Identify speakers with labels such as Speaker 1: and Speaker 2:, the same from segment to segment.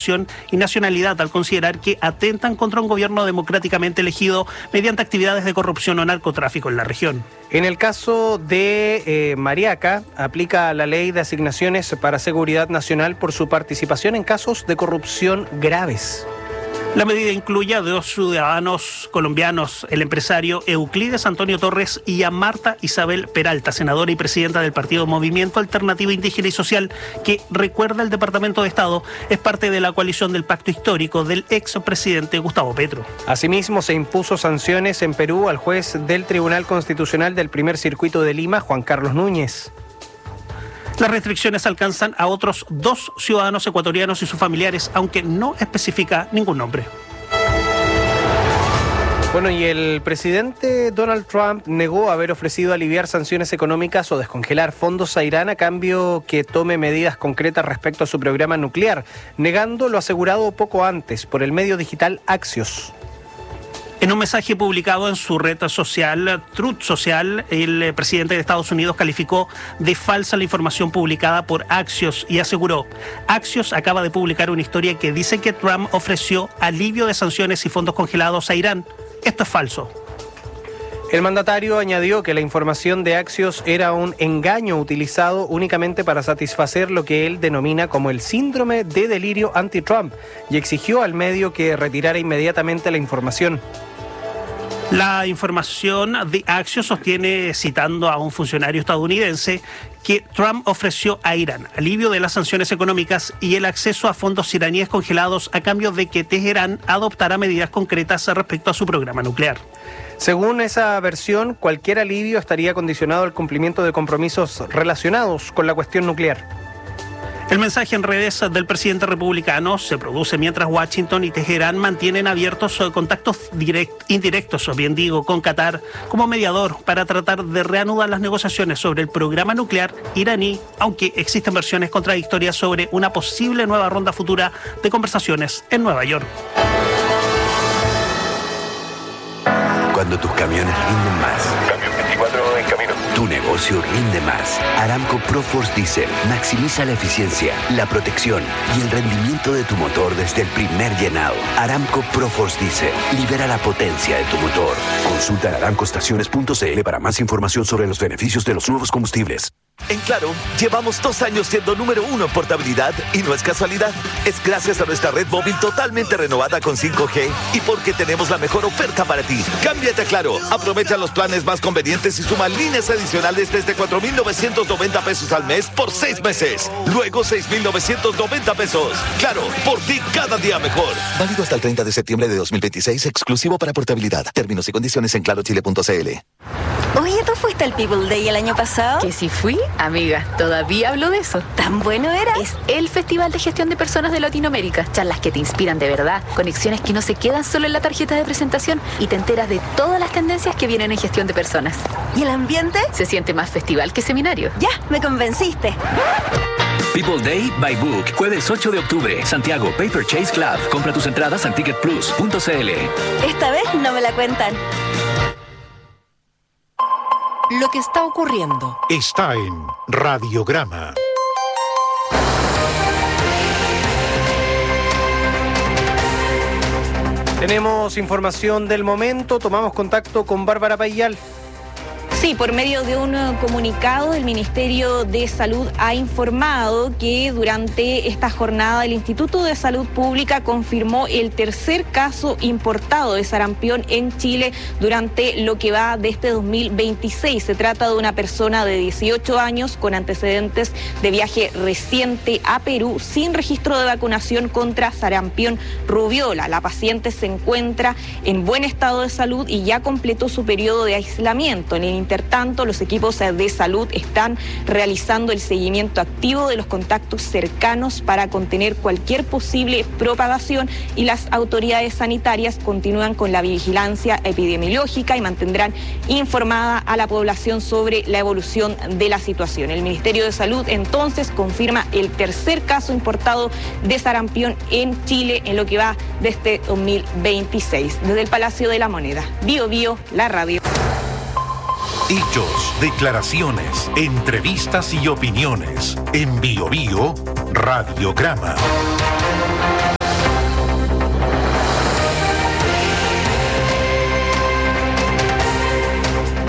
Speaker 1: nación y nacionalidad al considerar que atentan contra un gobierno democráticamente elegido mediante actividades de corrupción o narcotráfico en la región.
Speaker 2: En el caso de Mariaca, aplica la ley de asignaciones para seguridad nacional por su participación en casos de corrupción graves.
Speaker 1: La medida incluye a 2 ciudadanos colombianos, el empresario Euclides Antonio Torres y a Marta Isabel Peralta, senadora y presidenta del partido Movimiento Alternativo Indígena y Social, que, recuerda el Departamento de Estado, es parte de la coalición del pacto histórico del expresidente Gustavo Petro.
Speaker 2: Asimismo, se impuso sanciones en Perú al juez del Tribunal Constitucional del Primer Circuito de Lima, Juan Carlos Núñez.
Speaker 1: Las restricciones alcanzan a otros 2 ciudadanos ecuatorianos y sus familiares, aunque no especifica ningún nombre.
Speaker 2: Bueno, y el presidente Donald Trump negó haber ofrecido aliviar sanciones económicas o descongelar fondos a Irán a cambio que tome medidas concretas respecto a su programa nuclear, negando lo asegurado poco antes por el medio digital Axios.
Speaker 1: En un mensaje publicado en su red social, Truth Social, el presidente de Estados Unidos calificó de falsa la información publicada por Axios y aseguró: Axios acaba de publicar una historia que dice que Trump ofreció alivio de sanciones y fondos congelados a Irán. Esto es falso.
Speaker 2: El mandatario añadió que la información de Axios era un engaño utilizado únicamente para satisfacer lo que él denomina como el síndrome de delirio anti-Trump y exigió al medio que retirara inmediatamente la información.
Speaker 1: La información de Axios sostiene, citando a un funcionario estadounidense, que Trump ofreció a Irán alivio de las sanciones económicas y el acceso a fondos iraníes congelados a cambio de que Teherán adoptara medidas concretas respecto a su programa nuclear.
Speaker 2: Según esa versión, cualquier alivio estaría condicionado al cumplimiento de compromisos relacionados con la cuestión nuclear.
Speaker 1: El mensaje en redes del presidente republicano se produce mientras Washington y Teherán mantienen abiertos contactos indirectos, con Qatar como mediador para tratar de reanudar las negociaciones sobre el programa nuclear iraní, aunque existen versiones contradictorias sobre una posible nueva ronda futura de conversaciones en Nueva York.
Speaker 3: Cuando tus camiones rinden más.
Speaker 4: Camión 24 en camino.
Speaker 3: Tu negocio rinde más. Aramco ProForce Diesel maximiza la eficiencia, la protección y el rendimiento de tu motor desde el primer llenado. Aramco ProForce Diesel libera la potencia de tu motor. Consulta en aramcoestaciones.cl para más información sobre los beneficios de los nuevos combustibles.
Speaker 5: En Claro, llevamos 2 años siendo número 1 en portabilidad y no es casualidad. Es gracias a nuestra red móvil totalmente renovada con 5G y porque tenemos la mejor oferta para ti. Cámbiate a Claro, aprovecha los planes más convenientes y suma líneas adicionales desde 4,990 pesos al mes por 6 meses. Luego 6,990 pesos. Claro, por ti cada día mejor. Válido hasta el 30 de septiembre de 2026, exclusivo para portabilidad. Términos y condiciones en clarochile.cl.
Speaker 6: Oye, ¿tú fuiste al People Day el año pasado?
Speaker 7: Que si fui, amiga, todavía hablo de eso.
Speaker 6: ¿Tan bueno era?
Speaker 7: Es el Festival de Gestión de Personas de Latinoamérica. Charlas que te inspiran de verdad, conexiones que no se quedan solo en la tarjeta de presentación y te enteras de todas las tendencias que vienen en gestión de personas.
Speaker 6: ¿Y el ambiente?
Speaker 7: Se siente más festival que seminario.
Speaker 6: Ya, me convenciste.
Speaker 8: People Day by Book, jueves 8 de octubre, Santiago, Paper Chase Club. Compra tus entradas en ticketplus.cl.
Speaker 6: Esta vez no me la cuentan.
Speaker 9: Lo que está ocurriendo
Speaker 10: está en Radiograma.
Speaker 2: Tenemos información del momento, tomamos contacto con Bárbara Payal.
Speaker 11: Sí, por medio de un comunicado, el Ministerio de Salud ha informado que durante esta jornada el Instituto de Salud Pública confirmó el tercer caso importado de sarampión en Chile durante lo que va de este 2026. Se trata de una persona de 18 años con antecedentes de viaje reciente a Perú sin registro de vacunación contra sarampión rubiola. La paciente se encuentra en buen estado de salud y ya completó su periodo de aislamiento. En el intertanto, los equipos de salud están realizando el seguimiento activo de los contactos cercanos para contener cualquier posible propagación y las autoridades sanitarias continúan con la vigilancia epidemiológica y mantendrán informada a la población sobre la evolución de la situación. El Ministerio de Salud entonces confirma el tercer caso importado de sarampión en Chile en lo que va de este 2026. Desde el Palacio de la Moneda, Bio Bio, la radio.
Speaker 10: Hechos, declaraciones, entrevistas y opiniones. En Bio Bio, Radiograma.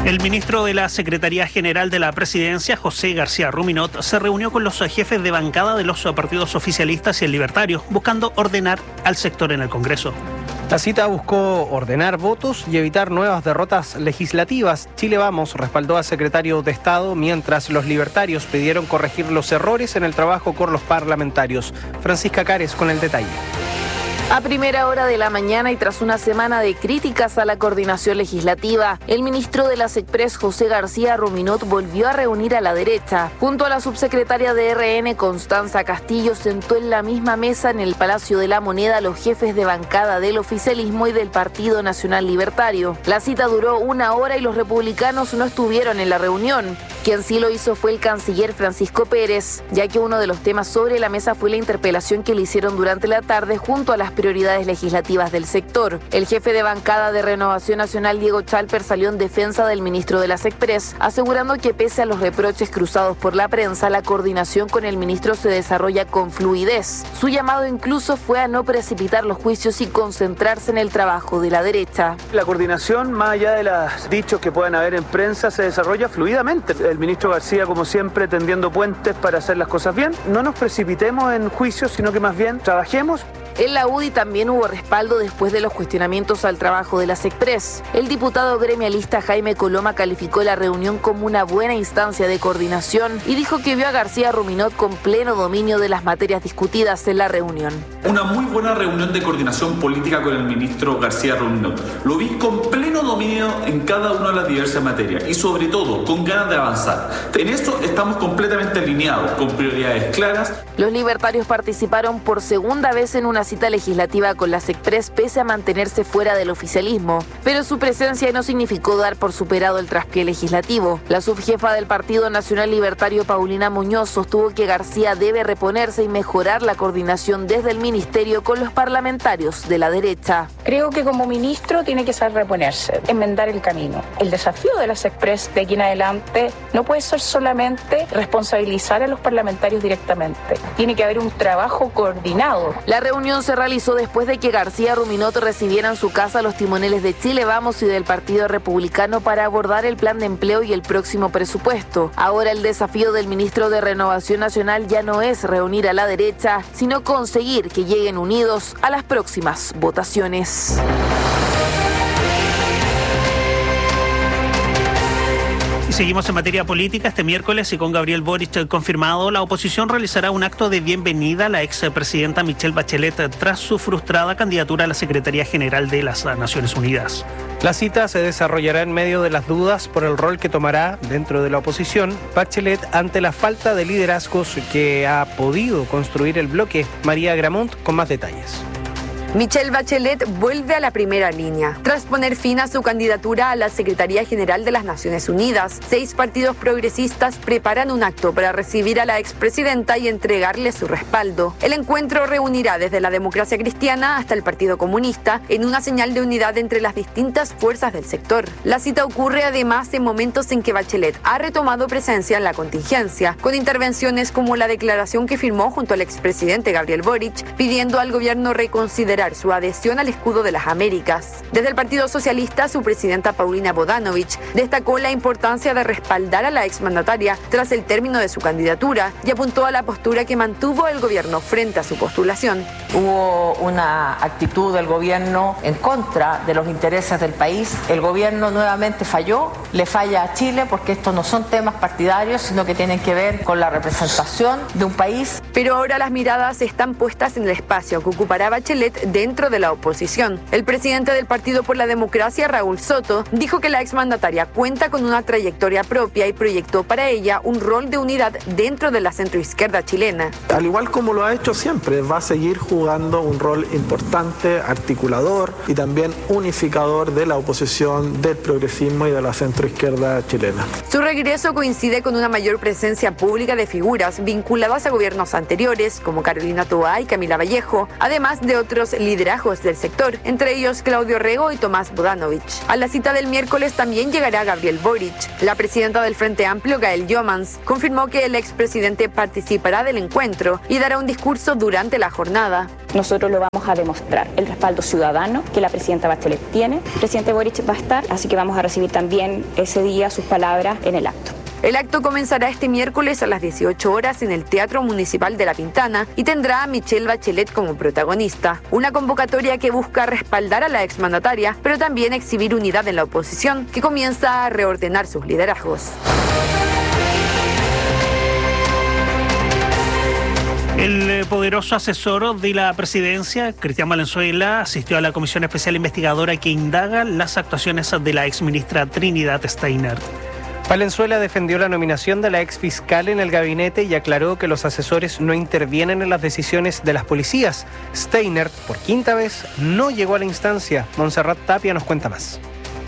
Speaker 1: El ministro de la Secretaría General de la Presidencia, José García Ruminot, se reunió con los jefes de bancada de los partidos oficialistas y el libertario, buscando ordenar al sector en el Congreso.
Speaker 2: La cita buscó ordenar votos y evitar nuevas derrotas legislativas. Chile Vamos respaldó al secretario de Estado, mientras los libertarios pidieron corregir los errores en el trabajo con los parlamentarios. Francisca Cares con el detalle.
Speaker 12: A primera hora de la mañana y tras una semana de críticas a la coordinación legislativa, el ministro de las Express, José García Ruminot, volvió a reunir a la derecha. Junto a la subsecretaria de RN, Constanza Castillo, sentó en la misma mesa en el Palacio de la Moneda a los jefes de bancada del oficialismo y del Partido Nacional Libertario. La cita duró 1 hora y los republicanos no estuvieron en la reunión. Quien sí lo hizo fue el canciller Francisco Pérez, ya que uno de los temas sobre la mesa fue la interpelación que le hicieron durante la tarde junto a las prioridades legislativas del sector. El jefe de bancada de Renovación Nacional, Diego Chalper, salió en defensa del ministro de las Express, asegurando que pese a los reproches cruzados por la prensa, la coordinación con el ministro se desarrolla con fluidez. Su llamado incluso fue a no precipitar los juicios y concentrarse en el trabajo de la derecha.
Speaker 13: La coordinación, más allá de los dichos que puedan haber en prensa, se desarrolla fluidamente. El ministro García, como siempre, tendiendo puentes para hacer las cosas bien. No nos precipitemos en juicios, sino que más bien trabajemos.
Speaker 12: En la UDI también hubo respaldo después de los cuestionamientos al trabajo de las Express. El diputado gremialista Jaime Coloma calificó la reunión como una buena instancia de coordinación y dijo que vio a García Ruminot con pleno dominio de las materias discutidas en la reunión.
Speaker 14: Una muy buena reunión de coordinación política con el ministro García Ruminot. Lo vi con pleno dominio en cada una de las diversas materias y sobre todo con ganas de avanzar. En eso estamos completamente alineados, con prioridades claras.
Speaker 12: Los libertarios participaron por segunda vez en una cita legislativa con las Express pese a mantenerse fuera del oficialismo, pero su presencia no significó dar por superado el traspié legislativo. La subjefa del Partido Nacional Libertario, Paulina Muñoz, sostuvo que García debe reponerse y mejorar la coordinación desde el ministerio con los parlamentarios de la derecha.
Speaker 15: Creo que como ministro tiene que saber reponerse, enmendar el camino. El desafío de las Express de aquí en adelante no puede ser solamente responsabilizar a los parlamentarios directamente. Tiene que haber un trabajo coordinado.
Speaker 12: La reunión se realizó después de que García Ruminot recibiera en su casa a los timoneles de Chile Vamos y del Partido Republicano para abordar el plan de empleo y el próximo presupuesto. Ahora el desafío del ministro de Renovación Nacional ya no es reunir a la derecha, sino conseguir que lleguen unidos a las próximas votaciones.
Speaker 1: Y seguimos en materia política. Este miércoles, y con Gabriel Boric confirmado, la oposición realizará un acto de bienvenida a la expresidenta Michelle Bachelet tras su frustrada candidatura a la Secretaría General de las Naciones Unidas.
Speaker 2: La cita se desarrollará en medio de las dudas por el rol que tomará dentro de la oposición Bachelet ante la falta de liderazgos que ha podido construir el bloque. María Gramont con más detalles.
Speaker 16: Michelle Bachelet vuelve a la primera línea. Tras poner fin a su candidatura a la Secretaría General de las Naciones Unidas, 6 partidos progresistas preparan un acto para recibir a la expresidenta y entregarle su respaldo. El encuentro reunirá desde la Democracia Cristiana hasta el Partido Comunista en una señal de unidad entre las distintas fuerzas del sector. La cita ocurre además en momentos en que Bachelet ha retomado presencia en la contingencia, con intervenciones como la declaración que firmó junto al expresidente Gabriel Boric, pidiendo al gobierno reconsiderar su adhesión al escudo de las Américas. Desde el Partido Socialista, su presidenta Paulina Bodanovich destacó la importancia de respaldar a la exmandataria tras el término de su candidatura y apuntó a la postura que mantuvo el gobierno frente a su postulación.
Speaker 17: Hubo una actitud del gobierno en contra de los intereses del país. El gobierno nuevamente falló, le falla a Chile porque estos no son temas partidarios, sino que tienen que ver con la representación de un país.
Speaker 16: Pero ahora las miradas están puestas en el espacio que ocupará Bachelet dentro de la oposición. El presidente del Partido por la Democracia, Raúl Soto, dijo que la exmandataria cuenta con una trayectoria propia y proyectó para ella un rol de unidad dentro de la centroizquierda chilena.
Speaker 18: Al igual como lo ha hecho siempre, va a seguir jugando un rol importante, articulador y también unificador de la oposición, del progresismo y de la centroizquierda chilena.
Speaker 16: Su regreso coincide con una mayor presencia pública de figuras vinculadas a gobiernos anteriores, como Carolina Toá y Camila Vallejo, además de otros liderazgos del sector, entre ellos Claudio Rego y Tomás Bodanovich. A la cita del miércoles también llegará Gabriel Boric. La presidenta del Frente Amplio, Gael Jomans, confirmó que el expresidente participará del encuentro y dará un discurso durante la jornada.
Speaker 15: Nosotros lo vamos a demostrar, el respaldo ciudadano que la presidenta Bachelet tiene. El presidente Boric va a estar, así que vamos a recibir también ese día sus palabras en el acto.
Speaker 16: El acto comenzará este miércoles a las 18 horas en el Teatro Municipal de La Pintana y tendrá a Michelle Bachelet como protagonista. Una convocatoria que busca respaldar a la exmandataria, pero también exhibir unidad en la oposición, que comienza a reordenar sus liderazgos.
Speaker 1: El poderoso asesor de la presidencia, Cristian Valenzuela, asistió a la comisión especial investigadora que indaga las actuaciones de la exministra Trinidad Steinert.
Speaker 2: Valenzuela defendió la nominación de la exfiscal en el gabinete y aclaró que los asesores no intervienen en las decisiones de las policías. Steinert, por quinta vez, no llegó a la instancia. Montserrat Tapia nos cuenta más.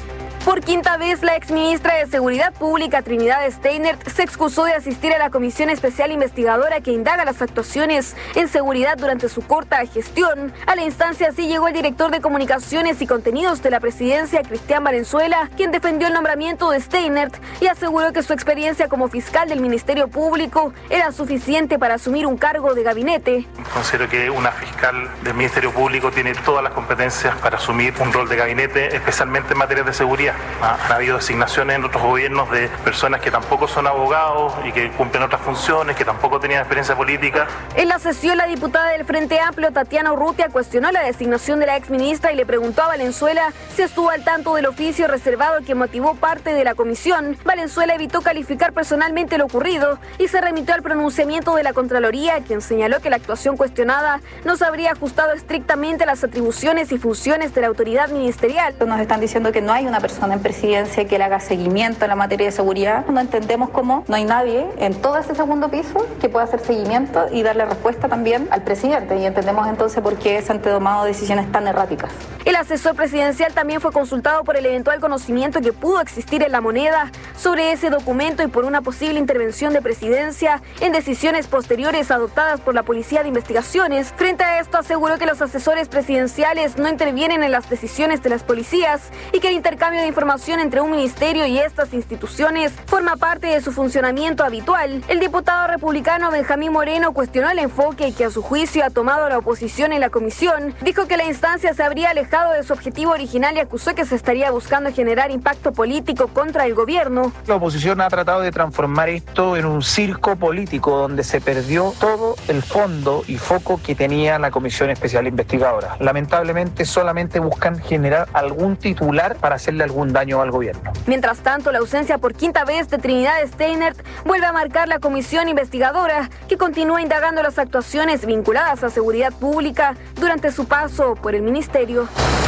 Speaker 19: Por quinta vez, la exministra de Seguridad Pública, Trinidad Steinert, se excusó de asistir a la comisión especial investigadora que indaga las actuaciones en seguridad durante su corta gestión. A la instancia sí llegó el director de Comunicaciones y Contenidos de la presidencia, Cristian Valenzuela, quien defendió el nombramiento de Steinert y aseguró que su experiencia como fiscal del Ministerio Público era suficiente para asumir un cargo de gabinete.
Speaker 20: Considero que una fiscal del Ministerio Público tiene todas las competencias para asumir un rol de gabinete, especialmente en materia de seguridad. Han habido designaciones en otros gobiernos de personas que tampoco son abogados y que cumplen otras funciones, que tampoco tenían experiencia política.
Speaker 19: En la sesión, la diputada del Frente Amplio, Tatiana Urrutia, cuestionó la designación de la exministra y le preguntó a Valenzuela si estuvo al tanto del oficio reservado que motivó parte de la comisión. Valenzuela evitó calificar personalmente lo ocurrido y se remitió al pronunciamiento de la Contraloría, quien señaló que la actuación cuestionada no se habría ajustado estrictamente a las atribuciones y funciones de la autoridad ministerial.
Speaker 15: Nos están diciendo que no hay una persona en presidencia que le haga seguimiento a la materia de seguridad. No entendemos cómo no hay nadie en todo ese segundo piso que pueda hacer seguimiento y darle respuesta también al presidente, y entendemos entonces por qué se han tomado decisiones tan erráticas.
Speaker 19: El asesor presidencial también fue consultado por el eventual conocimiento que pudo existir en la moneda sobre ese documento y por una posible intervención de presidencia en decisiones posteriores adoptadas por la Policía de Investigaciones. Frente a esto, aseguró que los asesores presidenciales no intervienen en las decisiones de las policías y que el intercambio de información entre un ministerio y estas instituciones forma parte de su funcionamiento habitual. El diputado republicano Benjamín Moreno cuestionó el enfoque que a su juicio ha tomado la oposición en la comisión. Dijo que la instancia se habría alejado de su objetivo original y acusó que se estaría buscando generar impacto político contra el gobierno.
Speaker 21: La oposición ha tratado de transformar esto en un circo político donde se perdió todo el fondo y foco que tenía la comisión especial investigadora. Lamentablemente solamente buscan generar algún titular para hacerle algún daño al gobierno.
Speaker 19: Mientras tanto, la ausencia por quinta vez de Trinidad Steinert vuelve a marcar la comisión investigadora, que continúa indagando las actuaciones vinculadas a seguridad pública durante su paso por el ministerio.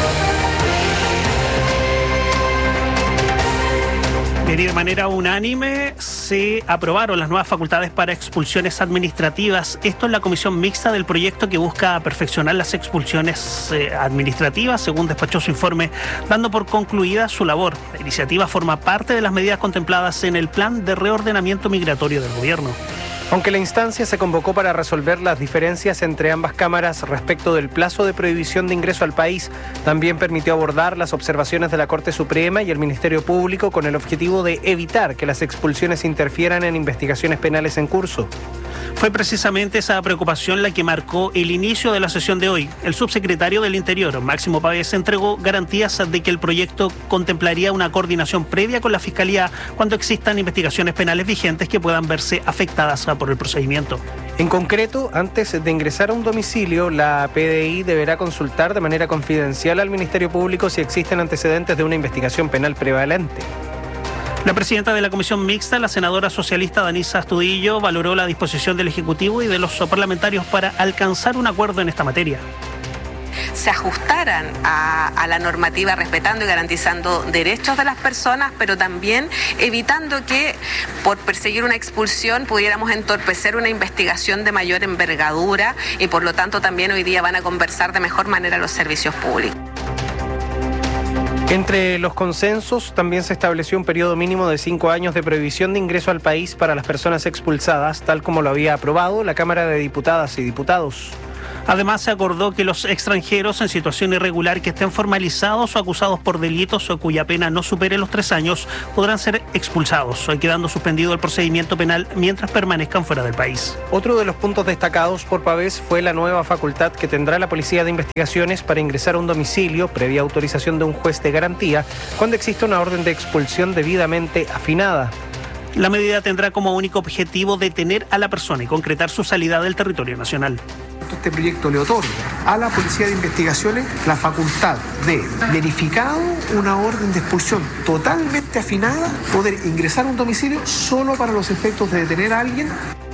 Speaker 1: Y de manera unánime se aprobaron las nuevas facultades para expulsiones administrativas. Esto es la comisión mixta del proyecto que busca perfeccionar las expulsiones administrativas, según despachó su informe, dando por concluida su labor. La iniciativa forma parte de las medidas contempladas en el plan de reordenamiento migratorio del gobierno.
Speaker 2: Aunque la instancia se convocó para resolver las diferencias entre ambas cámaras respecto del plazo de prohibición de ingreso al país, también permitió abordar las observaciones de la Corte Suprema y el Ministerio Público con el objetivo de evitar que las expulsiones interfieran en investigaciones penales en curso.
Speaker 1: Fue precisamente esa preocupación la que marcó el inicio de la sesión de hoy. El subsecretario del Interior, Máximo Pavés, entregó garantías de que el proyecto contemplaría una coordinación previa con la Fiscalía cuando existan investigaciones penales vigentes que puedan verse afectadas por el procedimiento.
Speaker 2: En concreto, antes de ingresar a un domicilio, la PDI deberá consultar de manera confidencial al Ministerio Público si existen antecedentes de una investigación penal prevalente.
Speaker 1: La presidenta de la comisión mixta, la senadora socialista Danisa Astudillo, valoró la disposición del Ejecutivo y de los parlamentarios para alcanzar un acuerdo en esta materia.
Speaker 22: Se ajustaran a la normativa, respetando y garantizando derechos de las personas, pero también evitando que por perseguir una expulsión pudiéramos entorpecer una investigación de mayor envergadura, y por lo tanto también hoy día van a conversar de mejor manera los servicios públicos.
Speaker 2: Entre los consensos también se estableció un periodo mínimo de 5 años de prohibición de ingreso al país para las personas expulsadas, tal como lo había aprobado la Cámara de Diputadas y Diputados.
Speaker 1: Además, se acordó que los extranjeros en situación irregular que estén formalizados o acusados por delitos o cuya pena no supere los 3 años podrán ser expulsados, quedando suspendido el procedimiento penal mientras permanezcan fuera del país.
Speaker 2: Otro de los puntos destacados por Pavés fue la nueva facultad que tendrá la Policía de Investigaciones para ingresar a un domicilio previa autorización de un juez de garantía cuando existe una orden de expulsión debidamente afinada.
Speaker 1: La medida tendrá como único objetivo detener a la persona y concretar su salida del territorio nacional.
Speaker 3: Este proyecto le otorga a la Policía de Investigaciones la facultad de, verificado una orden de expulsión totalmente afinada, poder ingresar a un domicilio solo para los efectos de detener a alguien.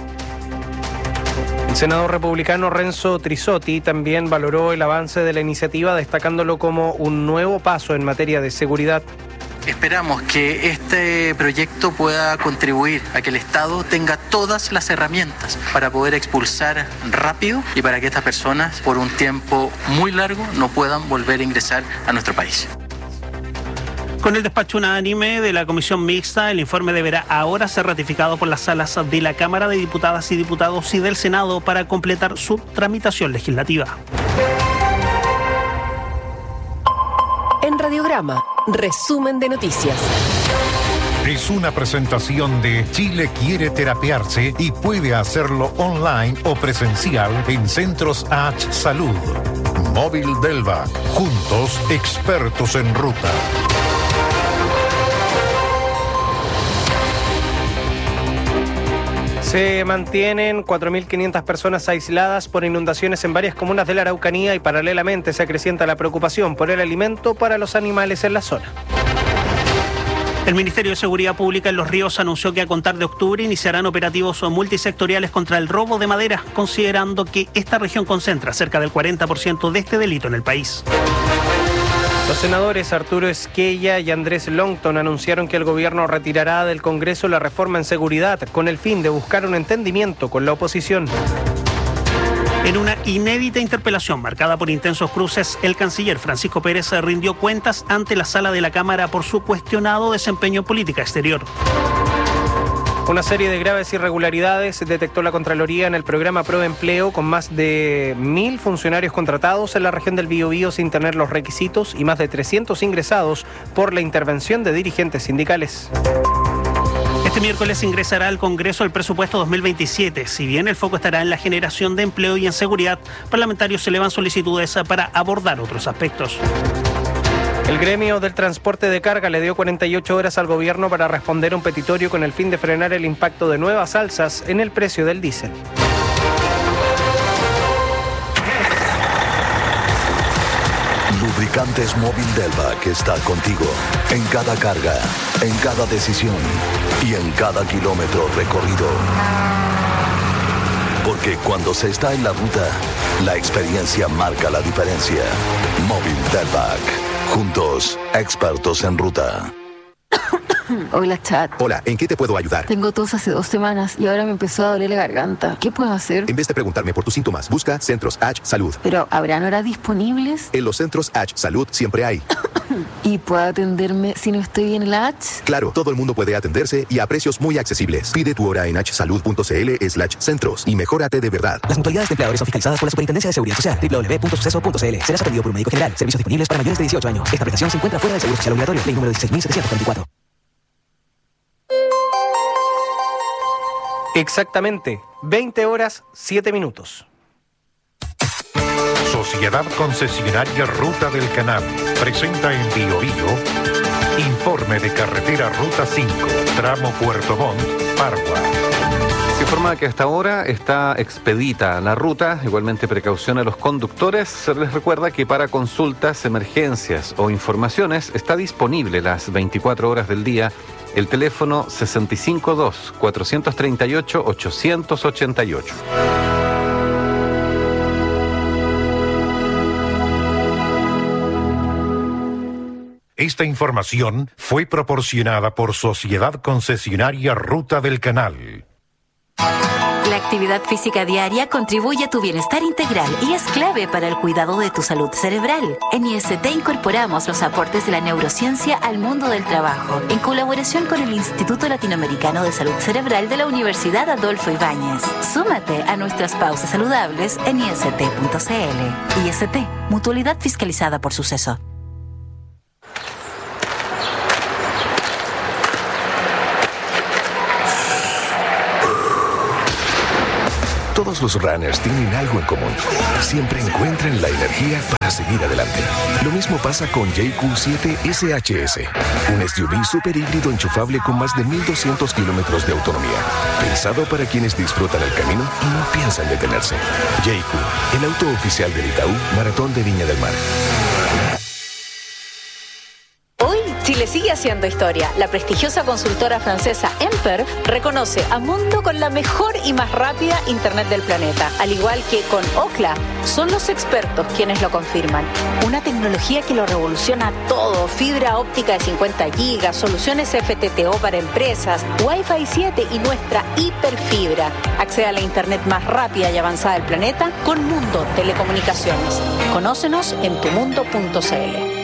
Speaker 2: El senador republicano Renzo Trisotti también valoró el avance de la iniciativa, destacándolo como un nuevo paso en materia de seguridad.
Speaker 4: Esperamos que este proyecto pueda contribuir a que el Estado tenga todas las herramientas para poder expulsar rápido y para que estas personas por un tiempo muy largo no puedan volver a ingresar a nuestro país.
Speaker 1: Con el despacho unánime de la Comisión Mixta, el informe deberá ahora ser ratificado por las salas de la Cámara de Diputadas y Diputados y del Senado para completar su tramitación legislativa.
Speaker 9: En Radiograma, resumen de noticias.
Speaker 10: Es una presentación de Chile quiere terapiarse y puede hacerlo online o presencial en Centros H Salud. Móvil Delvac, juntos expertos en ruta.
Speaker 2: Se mantienen 4.500 personas aisladas por inundaciones en varias comunas de la Araucanía y paralelamente se acrecienta la preocupación por el alimento para los animales en la zona.
Speaker 1: El Ministerio de Seguridad Pública en Los Ríos anunció que a contar de octubre iniciarán operativos multisectoriales contra el robo de madera, considerando que esta región concentra cerca del 40% de este delito en el país.
Speaker 2: Los senadores Arturo Esquella y Andrés Longton anunciaron que el gobierno retirará del Congreso la reforma en seguridad con el fin de buscar un entendimiento con la oposición.
Speaker 1: En una inédita interpelación marcada por intensos cruces, el canciller Francisco Pérez rindió cuentas ante la sala de la Cámara por su cuestionado desempeño en política exterior.
Speaker 2: Una serie de graves irregularidades detectó la Contraloría en el programa Proempleo, con más de 1.000 funcionarios contratados en la región del Biobío sin tener los requisitos y más de 300 ingresados por la intervención de dirigentes sindicales.
Speaker 1: Este miércoles ingresará al Congreso el presupuesto 2027. Si bien el foco estará en la generación de empleo y en seguridad, parlamentarios elevan solicitudes para abordar otros aspectos.
Speaker 2: El gremio del transporte de carga le dio 48 horas al gobierno para responder a un petitorio con el fin de frenar el impacto de nuevas alzas en el precio del diésel.
Speaker 5: Lubricantes Móvil Delvac está contigo en cada carga, en cada decisión y en cada kilómetro recorrido. Porque cuando se está en la ruta, la experiencia marca la diferencia. Móvil Delvac. Juntos, expertos en ruta.
Speaker 23: Hola, chat.
Speaker 24: Hola, ¿en qué te puedo ayudar?
Speaker 23: Tengo tos hace 2 semanas y ahora me empezó a doler la garganta. ¿Qué puedo hacer?
Speaker 24: En vez de preguntarme por tus síntomas, busca Centros H Salud.
Speaker 23: ¿Pero habrán horas disponibles?
Speaker 24: En los Centros H Salud siempre hay.
Speaker 23: ¿Y puedo atenderme si no estoy en la H?
Speaker 24: Claro, todo el mundo puede atenderse y a precios muy accesibles. Pide tu hora en hsalud.cl/centros y mejórate de verdad.
Speaker 25: Las mutualidades de empleadores son fiscalizadas por la Superintendencia de Seguridad Social. www.suceso.cl. Serás atendido por un médico general. Servicios disponibles para mayores de 18 años. Esta prestación se encuentra fuera del Seguro Social Obligatorio. Ley número 16.744.
Speaker 2: Exactamente, 20 horas, 7 minutos.
Speaker 10: Sociedad Concesionaria Ruta del Canal presenta en Biobío informe de carretera Ruta 5, tramo Puerto Montt, Pargua.
Speaker 26: Se informa que hasta ahora está expedita la ruta, igualmente precaución a los conductores. Se les recuerda que para consultas, emergencias o informaciones está disponible las 24 horas del día el teléfono 652-438-888.
Speaker 10: Esta información fue proporcionada por Sociedad Concesionaria Ruta del Canal.
Speaker 27: La
Speaker 6: actividad física diaria contribuye a tu bienestar integral y es clave para el cuidado de tu salud cerebral. En IST incorporamos los aportes de la neurociencia al mundo del trabajo, en colaboración con el Instituto Latinoamericano de Salud Cerebral de la Universidad Adolfo Ibáñez. Súmate a nuestras pausas saludables en ist.cl. IST, mutualidad fiscalizada por Suceso.
Speaker 7: Todos los runners tienen algo en común. Siempre encuentran la energía para seguir adelante. Lo mismo pasa con JQ7 SHS, un SUV super híbrido enchufable con más de 1.200 kilómetros de autonomía. Pensado para quienes disfrutan el camino y no piensan detenerse. JQ, el auto oficial del Itaú Maratón de Viña del Mar.
Speaker 8: Chile sigue haciendo historia. La prestigiosa consultora francesa Emper reconoce a Mundo con la mejor y más rápida Internet del planeta. Al igual que con Ookla, son los expertos quienes lo confirman. Una tecnología que lo revoluciona todo. Fibra óptica de 50 gigas, soluciones FTTO para empresas, Wi-Fi 7 y nuestra hiperfibra. Accede a la Internet más rápida y avanzada del planeta con Mundo Telecomunicaciones. Conócenos en tumundo.cl.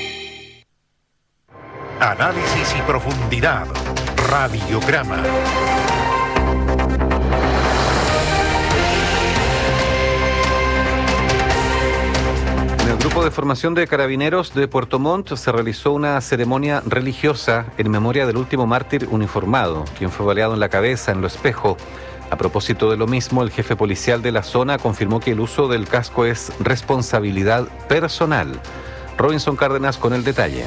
Speaker 10: Análisis y profundidad. Radiograma.
Speaker 26: En el grupo de formación de carabineros de Puerto Montt se realizó una ceremonia religiosa en memoria del último mártir uniformado, quien fue baleado en la cabeza en Lo Espejo. A propósito de lo mismo, el jefe policial de la zona confirmó que el uso del casco es responsabilidad personal. Robinson Cárdenas con el detalle.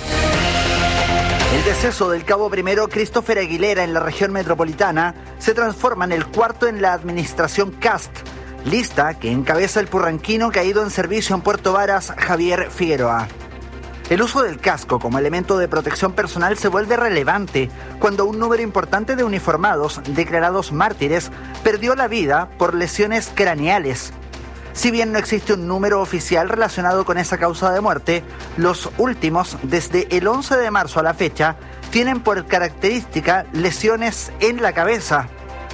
Speaker 11: El deceso del cabo primero Christopher Aguilera en la región metropolitana se transforma en el cuarto en la administración CAST, lista que encabeza el purranquino caído en servicio en Puerto Varas, Javier Figueroa. El uso del casco como elemento de protección personal se vuelve relevante cuando un número importante de uniformados declarados mártires perdió la vida por lesiones craneales. Si bien no existe un número oficial relacionado con esa causa de muerte, los últimos, desde el 11 de marzo a la fecha, tienen por característica lesiones en la cabeza.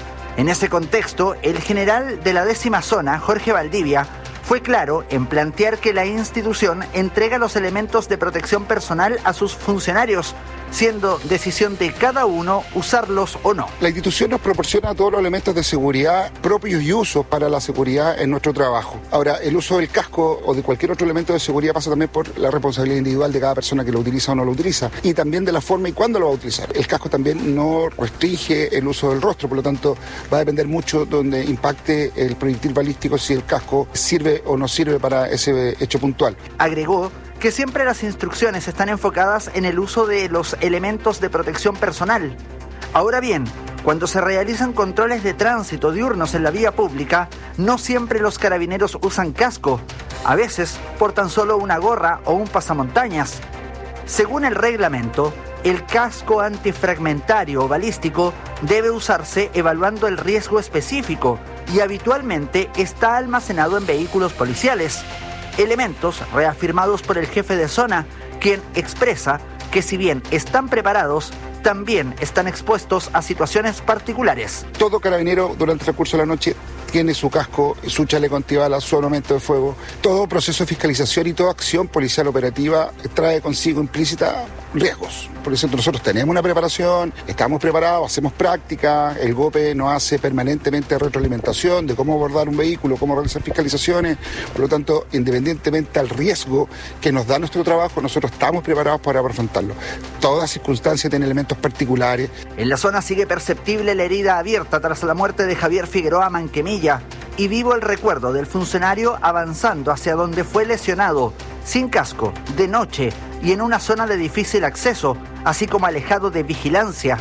Speaker 11: En ese contexto, el general de la 10ª zona, Jorge Valdivia, fue claro en plantear que la institución entrega los elementos de protección personal a sus funcionarios, siendo decisión de cada uno usarlos o no.
Speaker 13: La institución nos proporciona todos los elementos de seguridad propios y usos para la seguridad en nuestro trabajo. Ahora, el uso del casco o de cualquier otro elemento de seguridad pasa también por la responsabilidad individual de cada persona que lo utiliza o no lo utiliza, y también de la forma y cuándo lo va a utilizar. El casco también no restringe el uso del rostro, por lo tanto va a depender mucho donde impacte el proyectil balístico si el casco sirve o no sirve para ese hecho puntual.
Speaker 11: Agregó que siempre las instrucciones están enfocadas en el uso de los elementos de protección personal. Ahora bien, cuando se realizan controles de tránsito diurnos en la vía pública, no siempre los carabineros usan casco. A veces portan solo una gorra o un pasamontañas. Según el reglamento, el casco antifragmentario o balístico debe usarse evaluando el riesgo específico y habitualmente está almacenado en vehículos policiales. Elementos reafirmados por el jefe de zona, quien expresa que si bien están preparados, también están expuestos a situaciones particulares.
Speaker 13: Todo carabinero durante el transcurso de la noche tiene su casco, su chaleco antibalas, su armamento de fuego. Todo proceso de fiscalización y toda acción policial operativa trae consigo implícita riesgos. Por eso nosotros tenemos una preparación, estamos preparados, hacemos práctica, el GOPE nos hace permanentemente retroalimentación de cómo abordar un vehículo, cómo realizar fiscalizaciones. Por lo tanto, independientemente al riesgo que nos da nuestro trabajo, nosotros estamos preparados para afrontarlo. Toda circunstancia tiene elementos particulares.
Speaker 11: En la zona sigue perceptible la herida abierta tras la muerte de Javier Figueroa Manquemilla y vivo el recuerdo del funcionario avanzando hacia donde fue lesionado, sin casco, de noche y en una zona de difícil acceso, así como alejado de vigilancia.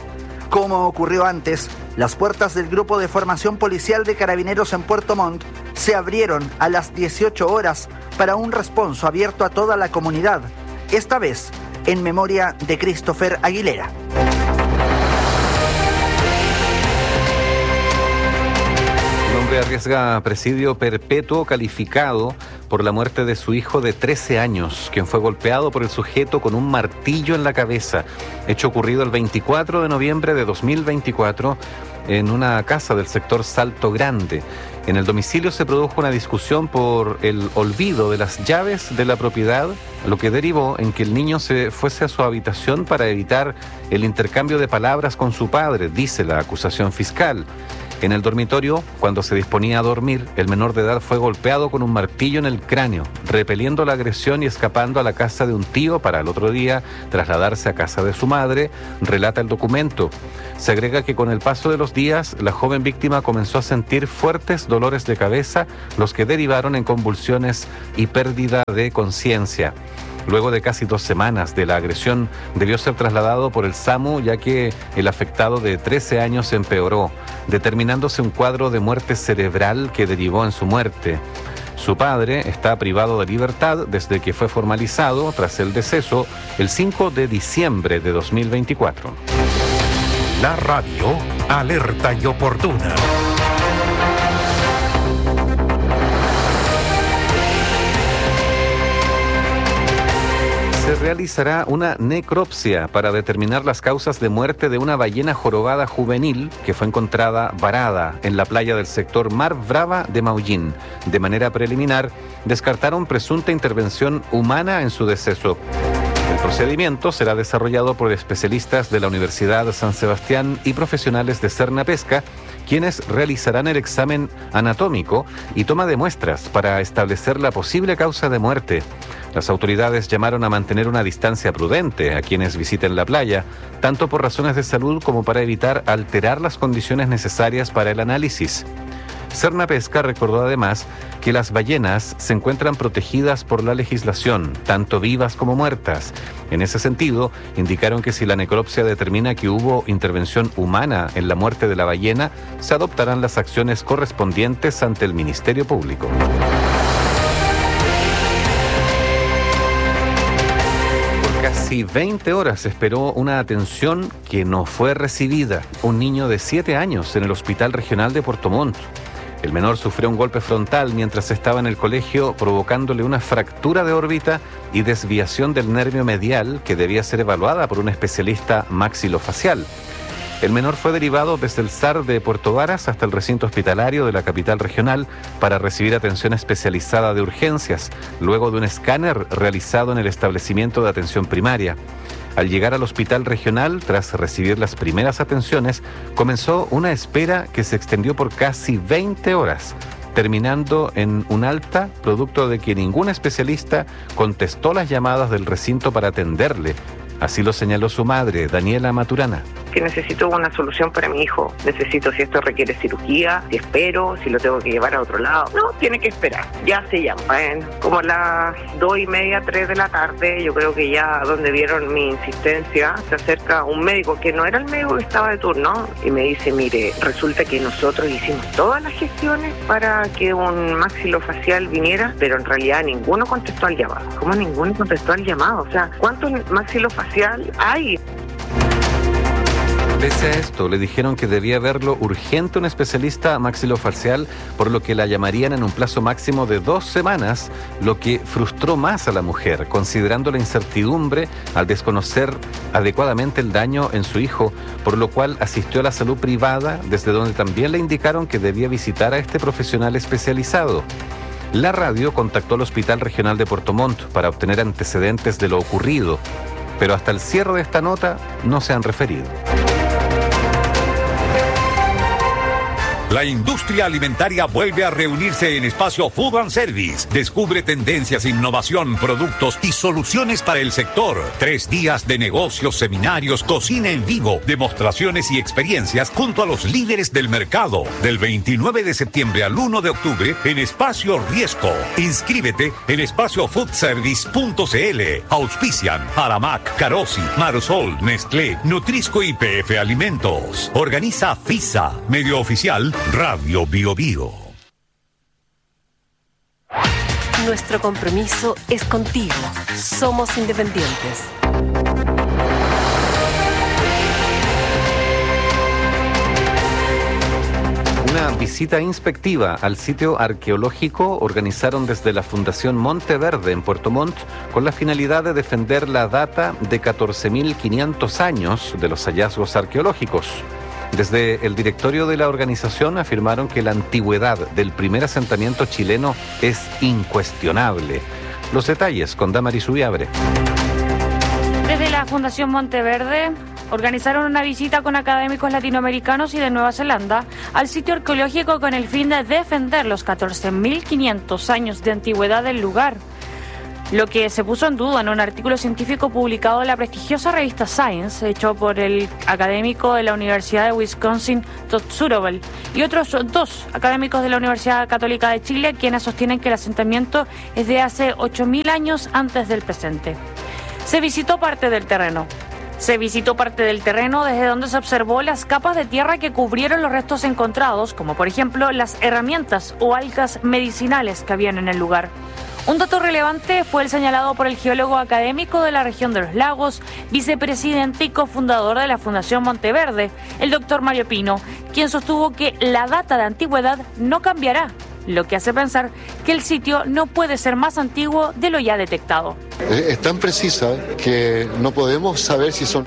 Speaker 11: Como ocurrió antes, las puertas del grupo de formación policial de carabineros en Puerto Montt se abrieron a las 18 horas para un responso abierto a toda la comunidad, esta vez en memoria de Christopher Aguilera.
Speaker 26: Un hombre arriesga presidio perpetuo calificado por la muerte de su hijo de 13 años, quien fue golpeado por el sujeto con un martillo en la cabeza. Hecho ocurrido el 24 de noviembre de 2024 en una casa del sector Salto Grande. En el domicilio se produjo una discusión por el olvido de las llaves de la propiedad, lo que derivó en que el niño se fuese a su habitación para evitar el intercambio de palabras con su padre, dice la acusación fiscal. En el dormitorio, cuando se disponía a dormir, el menor de edad fue golpeado con un martillo en el cráneo, repeliendo la agresión y escapando a la casa de un tío para el otro día trasladarse a casa de su madre, relata el documento. Se agrega que con el paso de los días, la joven víctima comenzó a sentir fuertes dolores de cabeza, los que derivaron en convulsiones y pérdida de conciencia. Luego de casi 2 semanas de la agresión, debió ser trasladado por el SAMU, ya que el afectado de 13 años empeoró, determinándose un cuadro de muerte cerebral que derivó en su muerte. Su padre está privado de libertad desde que fue formalizado, tras el deceso, el 5 de diciembre de 2024.
Speaker 10: La radio, alerta y oportuna.
Speaker 26: Se realizará una necropsia para determinar las causas de muerte de una ballena jorobada juvenil que fue encontrada varada en la playa del sector Mar Brava de Maullín. De manera preliminar, descartaron presunta intervención humana en su deceso. El procedimiento será desarrollado por especialistas de la Universidad San Sebastián y profesionales de Cernapesca, quienes realizarán el examen anatómico y toma de muestras para establecer la posible causa de muerte. Las autoridades llamaron a mantener una distancia prudente a quienes visiten la playa, tanto por razones de salud como para evitar alterar las condiciones necesarias para el análisis. Cernapesca recordó además que las ballenas se encuentran protegidas por la legislación, tanto vivas como muertas. En ese sentido, indicaron que si la necropsia determina que hubo intervención humana en la muerte de la ballena, se adoptarán las acciones correspondientes ante el Ministerio Público. Casi 20 horas esperó una atención que no fue recibida. Un niño de 7 años en el Hospital Regional de Puerto Montt. El menor sufrió un golpe frontal mientras estaba en el colegio, provocándole una fractura de órbita y desviación del nervio medial que debía ser evaluada por un especialista maxilofacial. El menor fue derivado desde el SAR de Puerto Varas hasta el recinto hospitalario de la capital regional para recibir atención especializada de urgencias, luego de un escáner realizado en el establecimiento de atención primaria. Al llegar al hospital regional, tras recibir las primeras atenciones, comenzó una espera que se extendió por casi 20 horas, terminando en un alta, producto de que ningún especialista contestó las llamadas del recinto para atenderle. Así lo señaló su madre, Daniela Maturana.
Speaker 12: Que necesito una solución para mi hijo. Necesito si esto requiere cirugía, si espero, si lo tengo que llevar a otro lado. No, tiene que esperar. Ya se llama. Como a las 2:30, 3 de la tarde, yo creo que ya donde vieron mi insistencia, se acerca un médico que no era el médico que estaba de turno y me dice, mire, resulta que nosotros hicimos todas las gestiones para que un maxilofacial viniera, pero en realidad ninguno contestó al llamado. ¿Cómo ninguno contestó al llamado? O sea, ¿cuántos maxilofacial hay?
Speaker 26: Pese a esto, le dijeron que debía verlo urgente un especialista maxilofacial, por lo que la llamarían en un plazo máximo de 2 semanas, lo que frustró más a la mujer, considerando la incertidumbre al desconocer adecuadamente el daño en su hijo, por lo cual asistió a la salud privada, desde donde también le indicaron que debía visitar a este profesional especializado. La radio contactó al Hospital Regional de Puerto Montt para obtener antecedentes de lo ocurrido, pero hasta el cierre de esta nota no se han referido.
Speaker 14: La industria alimentaria vuelve a reunirse en Espacio Food and Service. Descubre tendencias, innovación, productos y soluciones para el sector. 3 días de negocios, seminarios, cocina en vivo, demostraciones y experiencias junto a los líderes del mercado. Del 29 de septiembre al 1 de octubre en Espacio Riesco. Inscríbete en espaciofoodservice.cl. Auspician Aramac, Carosi, Marsol, Nestlé, Nutrisco y PF Alimentos. Organiza FISA, medio oficial Radio Bio Bio.
Speaker 9: Nuestro compromiso es contigo. Somos independientes.
Speaker 26: Una visita inspectiva al sitio arqueológico organizaron desde la Fundación Monteverde en Puerto Montt con la finalidad de defender la data de 14.500 años de los hallazgos arqueológicos. Desde el directorio de la organización afirmaron que la antigüedad del primer asentamiento chileno es incuestionable. Los detalles con Damaris Ubiabre.
Speaker 15: Desde la Fundación Monteverde organizaron una visita con académicos latinoamericanos y de Nueva Zelanda al sitio arqueológico con el fin de defender los 14.500 años de antigüedad del lugar. Lo que se puso en duda en un artículo científico publicado en la prestigiosa revista Science, hecho por el académico de la Universidad de Wisconsin, Todd Surobel, y otros 2 académicos de la Universidad Católica de Chile, quienes sostienen que el asentamiento es de hace 8.000 años antes del presente. Se visitó parte del terreno desde donde se observó las capas de tierra que cubrieron los restos encontrados, como por ejemplo las herramientas o algas medicinales que habían en el lugar. Un dato relevante fue el señalado por el geólogo académico de la región de los lagos, vicepresidente y cofundador de la Fundación Monteverde, el doctor Mario Pino, quien sostuvo que la data de antigüedad no cambiará, lo que hace pensar que el sitio no puede ser más antiguo de lo ya detectado.
Speaker 16: Es tan precisa que no podemos saber si son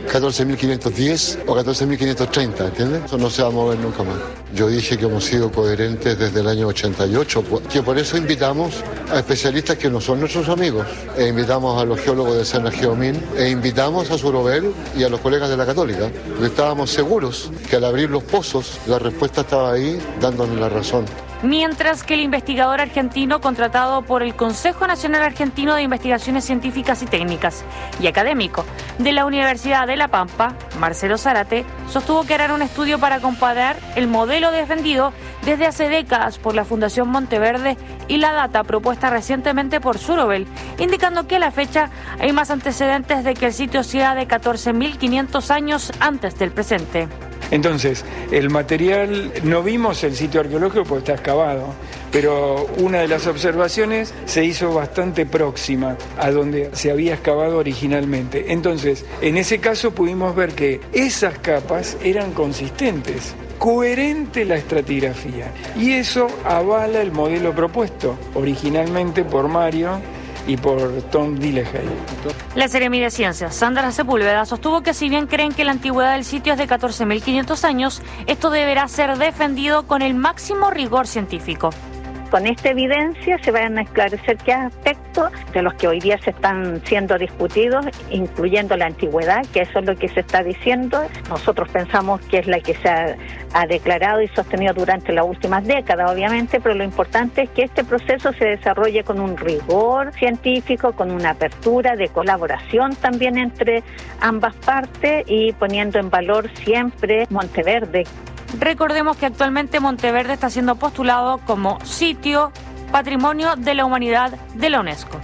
Speaker 16: 14.510 o 14.530, ¿entiendes? Eso no se va a mover nunca más. Yo dije que hemos sido coherentes desde el año 88, que por eso invitamos a especialistas que no son nuestros amigos, e invitamos a los geólogos de Sena Geomin, e invitamos a Surobel y a los colegas de la Católica, porque estábamos seguros que al abrir los pozos la respuesta estaba ahí dándonos la razón.
Speaker 15: Mientras que el investigador argentino contratado por el Consejo Nacional Argentino de Investigaciones Científicas y Técnicas y académico de la Universidad de La Pampa, Marcelo Zárate, sostuvo que harán un estudio para comparar el modelo defendido desde hace décadas por la Fundación Monteverde y la data propuesta recientemente por Surobel, indicando que a la fecha hay más antecedentes de que el sitio sea de 14.500 años antes del presente.
Speaker 17: Entonces, el material, no vimos el sitio arqueológico porque está excavado, pero una de las observaciones se hizo bastante próxima a donde se había excavado originalmente. Entonces, en ese caso pudimos ver que esas capas eran consistentes, coherente la estratigrafía, y eso avala el modelo propuesto originalmente por Mario y por Tom Dillehay.
Speaker 15: La Seremi de Ciencias, Sandra Sepúlveda, sostuvo que si bien creen que la antigüedad del sitio es de 14.500 años, esto deberá ser defendido con el máximo rigor científico.
Speaker 18: Con esta evidencia se van a esclarecer qué aspectos de los que hoy día se están siendo discutidos, incluyendo la antigüedad, que eso es lo que se está diciendo. Nosotros pensamos que es la que se ha declarado y sostenido durante las últimas décadas, obviamente, pero lo importante es que este proceso se desarrolle con un rigor científico, con una apertura de colaboración también entre ambas partes y poniendo en valor siempre Monteverde.
Speaker 15: Recordemos que actualmente Monteverde está siendo postulado como sitio Patrimonio de la Humanidad de la UNESCO.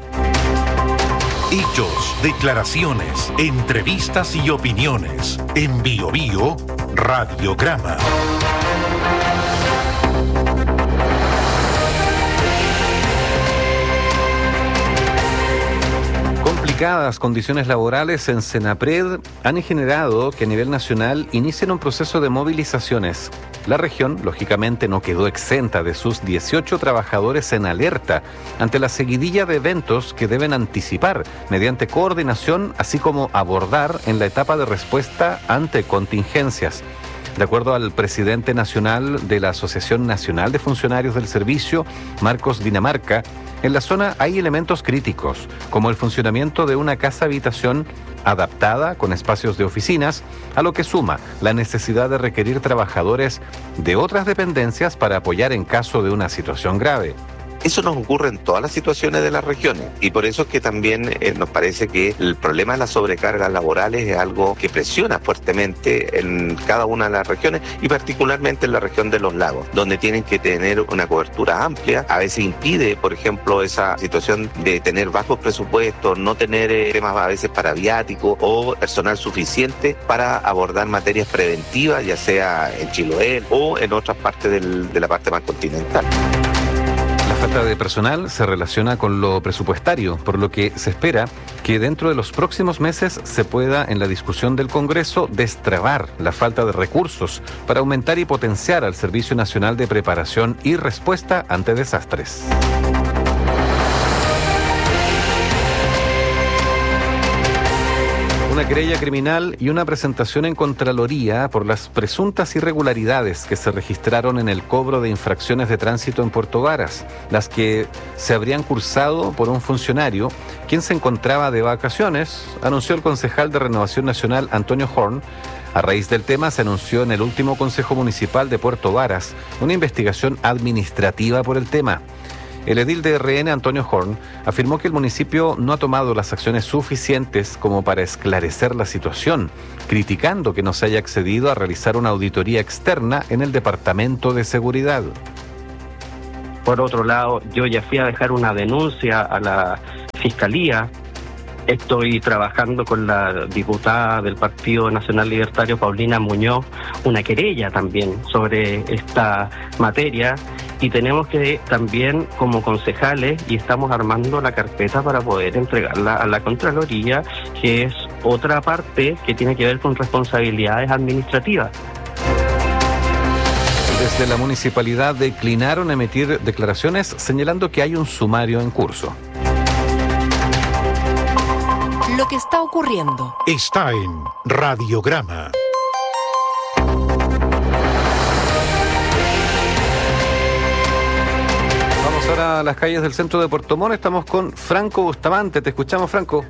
Speaker 10: Hechos, declaraciones, entrevistas y opiniones. En Bio Bio, Radiograma.
Speaker 26: Complicadas condiciones laborales en Senapred han generado que a nivel nacional inicien un proceso de movilizaciones. La región, lógicamente, no quedó exenta de sus 18 trabajadores en alerta ante la seguidilla de eventos que deben anticipar mediante coordinación, así como abordar en la etapa de respuesta ante contingencias. De acuerdo al presidente nacional de la Asociación Nacional de Funcionarios del Servicio, Marcos Dinamarca, en la zona hay elementos críticos, como el funcionamiento de una casa-habitación adaptada con espacios de oficinas, a lo que suma la necesidad de requerir trabajadores de otras dependencias para apoyar en caso de una situación grave.
Speaker 20: Eso nos ocurre en todas las situaciones de las regiones y por eso es que también nos parece que el problema de las sobrecargas laborales es algo que presiona fuertemente en cada una de las regiones y particularmente en la región de los lagos, donde tienen que tener una cobertura amplia. A veces impide, por ejemplo, esa situación de tener bajos presupuestos, no tener temas a veces para viáticos o personal suficiente para abordar materias preventivas, ya sea en Chiloé o en otras partes de la parte más continental.
Speaker 26: La falta de personal se relaciona con lo presupuestario, por lo que se espera que dentro de los próximos meses se pueda, en la discusión del Congreso, destrabar la falta de recursos para aumentar y potenciar al Servicio Nacional de Preparación y Respuesta ante Desastres. Una querella criminal y una presentación en Contraloría por las presuntas irregularidades que se registraron en el cobro de infracciones de tránsito en Puerto Varas, las que se habrían cursado por un funcionario quien se encontraba de vacaciones, anunció el concejal de Renovación Nacional Antonio Horn. A raíz del tema se anunció en el último Consejo Municipal de Puerto Varas una investigación administrativa por el tema. El edil de RN, Antonio Horn, afirmó que el municipio no ha tomado las acciones suficientes como para esclarecer la situación, criticando que no se haya accedido a realizar una auditoría externa en el Departamento de Seguridad.
Speaker 1: Por otro lado, yo ya fui a dejar una denuncia a la Fiscalía. Estoy trabajando con la diputada del Partido Nacional Libertario, Paulina Muñoz, una querella también sobre esta materia. Y tenemos que también, como concejales, y estamos armando la carpeta para poder entregarla a la Contraloría, que es otra parte que tiene que ver con responsabilidades administrativas.
Speaker 26: Desde la municipalidad declinaron emitir declaraciones señalando que hay un sumario en curso.
Speaker 9: Lo que está ocurriendo
Speaker 10: está en Radiograma.
Speaker 26: Vamos ahora a las calles del centro de Puerto Montt. Estamos con Franco Bustamante. Te escuchamos, Franco.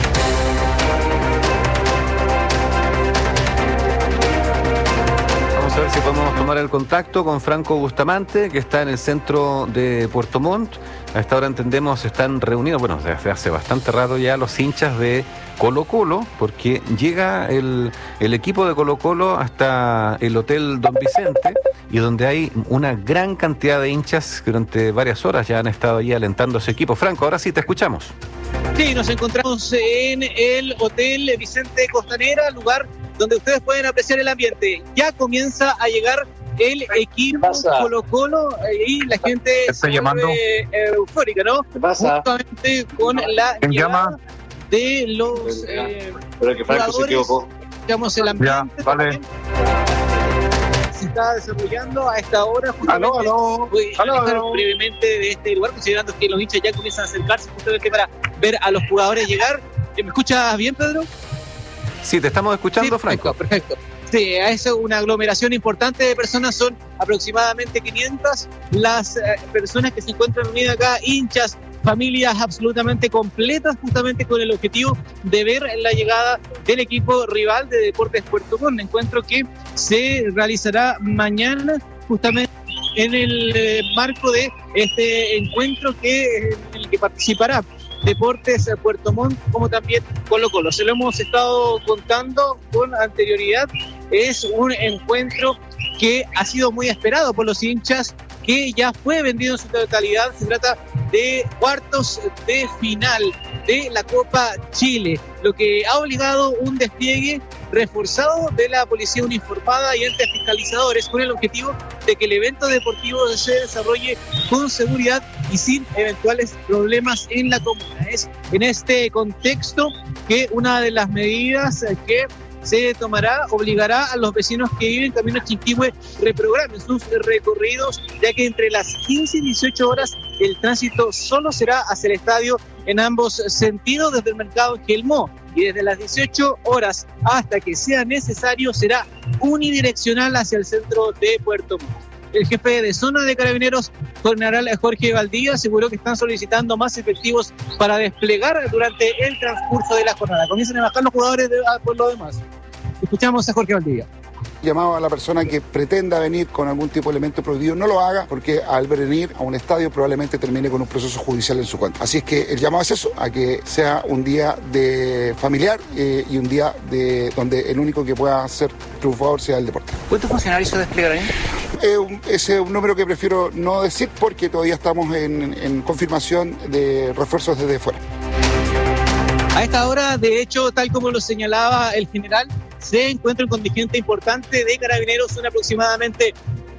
Speaker 26: Vamos a ver si podemos tomar el contacto con Franco Bustamante, que está en el centro de Puerto Montt. A esta hora entendemos están reunidos, bueno, desde hace bastante rato ya, los hinchas de Colo-Colo, porque llega el equipo de Colo-Colo hasta el Hotel Don Vicente, y donde hay una gran cantidad de hinchas que durante varias horas ya han estado ahí alentando a ese equipo. Franco, ahora sí te escuchamos.
Speaker 3: Sí, nos encontramos en el Hotel Vicente Costanera, lugar donde ustedes pueden apreciar el ambiente. Ya comienza a llegar el equipo Colo-Colo y la gente
Speaker 4: está llamando
Speaker 3: eufórica, ¿no?
Speaker 4: ¿Qué pasa?
Speaker 3: Justamente con la llegada de los
Speaker 4: pero que Franco se equivocó.
Speaker 3: Digamos, el ambiente
Speaker 4: ya, vale.
Speaker 3: Se está desarrollando a esta hora.
Speaker 4: Aló.
Speaker 3: Voy a hablar brevemente de este lugar, considerando que los hinchas ya comienzan a acercarse justamente para ver a los jugadores llegar. ¿Me escuchas bien, Pedro?
Speaker 26: Sí, te estamos escuchando,
Speaker 3: sí,
Speaker 26: Franco.
Speaker 3: Perfecto. Sí, es una aglomeración importante de personas, son aproximadamente 500 las personas que se encuentran unidas acá, hinchas, familias absolutamente completas, justamente con el objetivo de ver la llegada del equipo rival de Deportes Puerto Montt, encuentro que se realizará mañana justamente en el marco de este encuentro en el que participará Deportes Puerto Montt, como también Colo-Colo. Se lo hemos estado contando con anterioridad. Es un encuentro que ha sido muy esperado por los hinchas, que ya fue vendido en su totalidad. Se trata de cuartos de final de la Copa Chile, lo que ha obligado un despliegue reforzado de la policía uniformada y entes fiscalizadores con el objetivo de que el evento deportivo se desarrolle con seguridad y sin eventuales problemas en la comuna. Es en este contexto que una de las medidas que se tomará obligará a los vecinos que viven en Camino Chinquihue reprogramen sus recorridos, ya que entre las 15 y 18 horas el tránsito solo será hacia el estadio en ambos sentidos desde el mercado en Gelmó, y desde las 18 horas hasta que sea necesario será unidireccional hacia el centro de Puerto Montt. El jefe de zona de Carabineros, General Jorge Valdivia, aseguró que están solicitando más efectivos para desplegar durante el transcurso de la jornada. Comienzan a bajar los jugadores por lo demás. Escuchamos a Jorge Valdivia.
Speaker 13: Llamado a la persona que pretenda venir con algún tipo de elemento prohibido, no lo haga, porque al venir a un estadio probablemente termine con un proceso judicial en su contra. Así es que el llamado es eso, a que sea un día de familiar y un día de donde el único que pueda ser triunfador sea el deporte.
Speaker 3: ¿Cuántos funcionarios se desplegarán?
Speaker 13: Ese es un número que prefiero no decir porque todavía estamos en confirmación de refuerzos desde fuera.
Speaker 3: A esta hora, de hecho, tal como lo señalaba el general, se encuentra un contingente importante de carabineros, son aproximadamente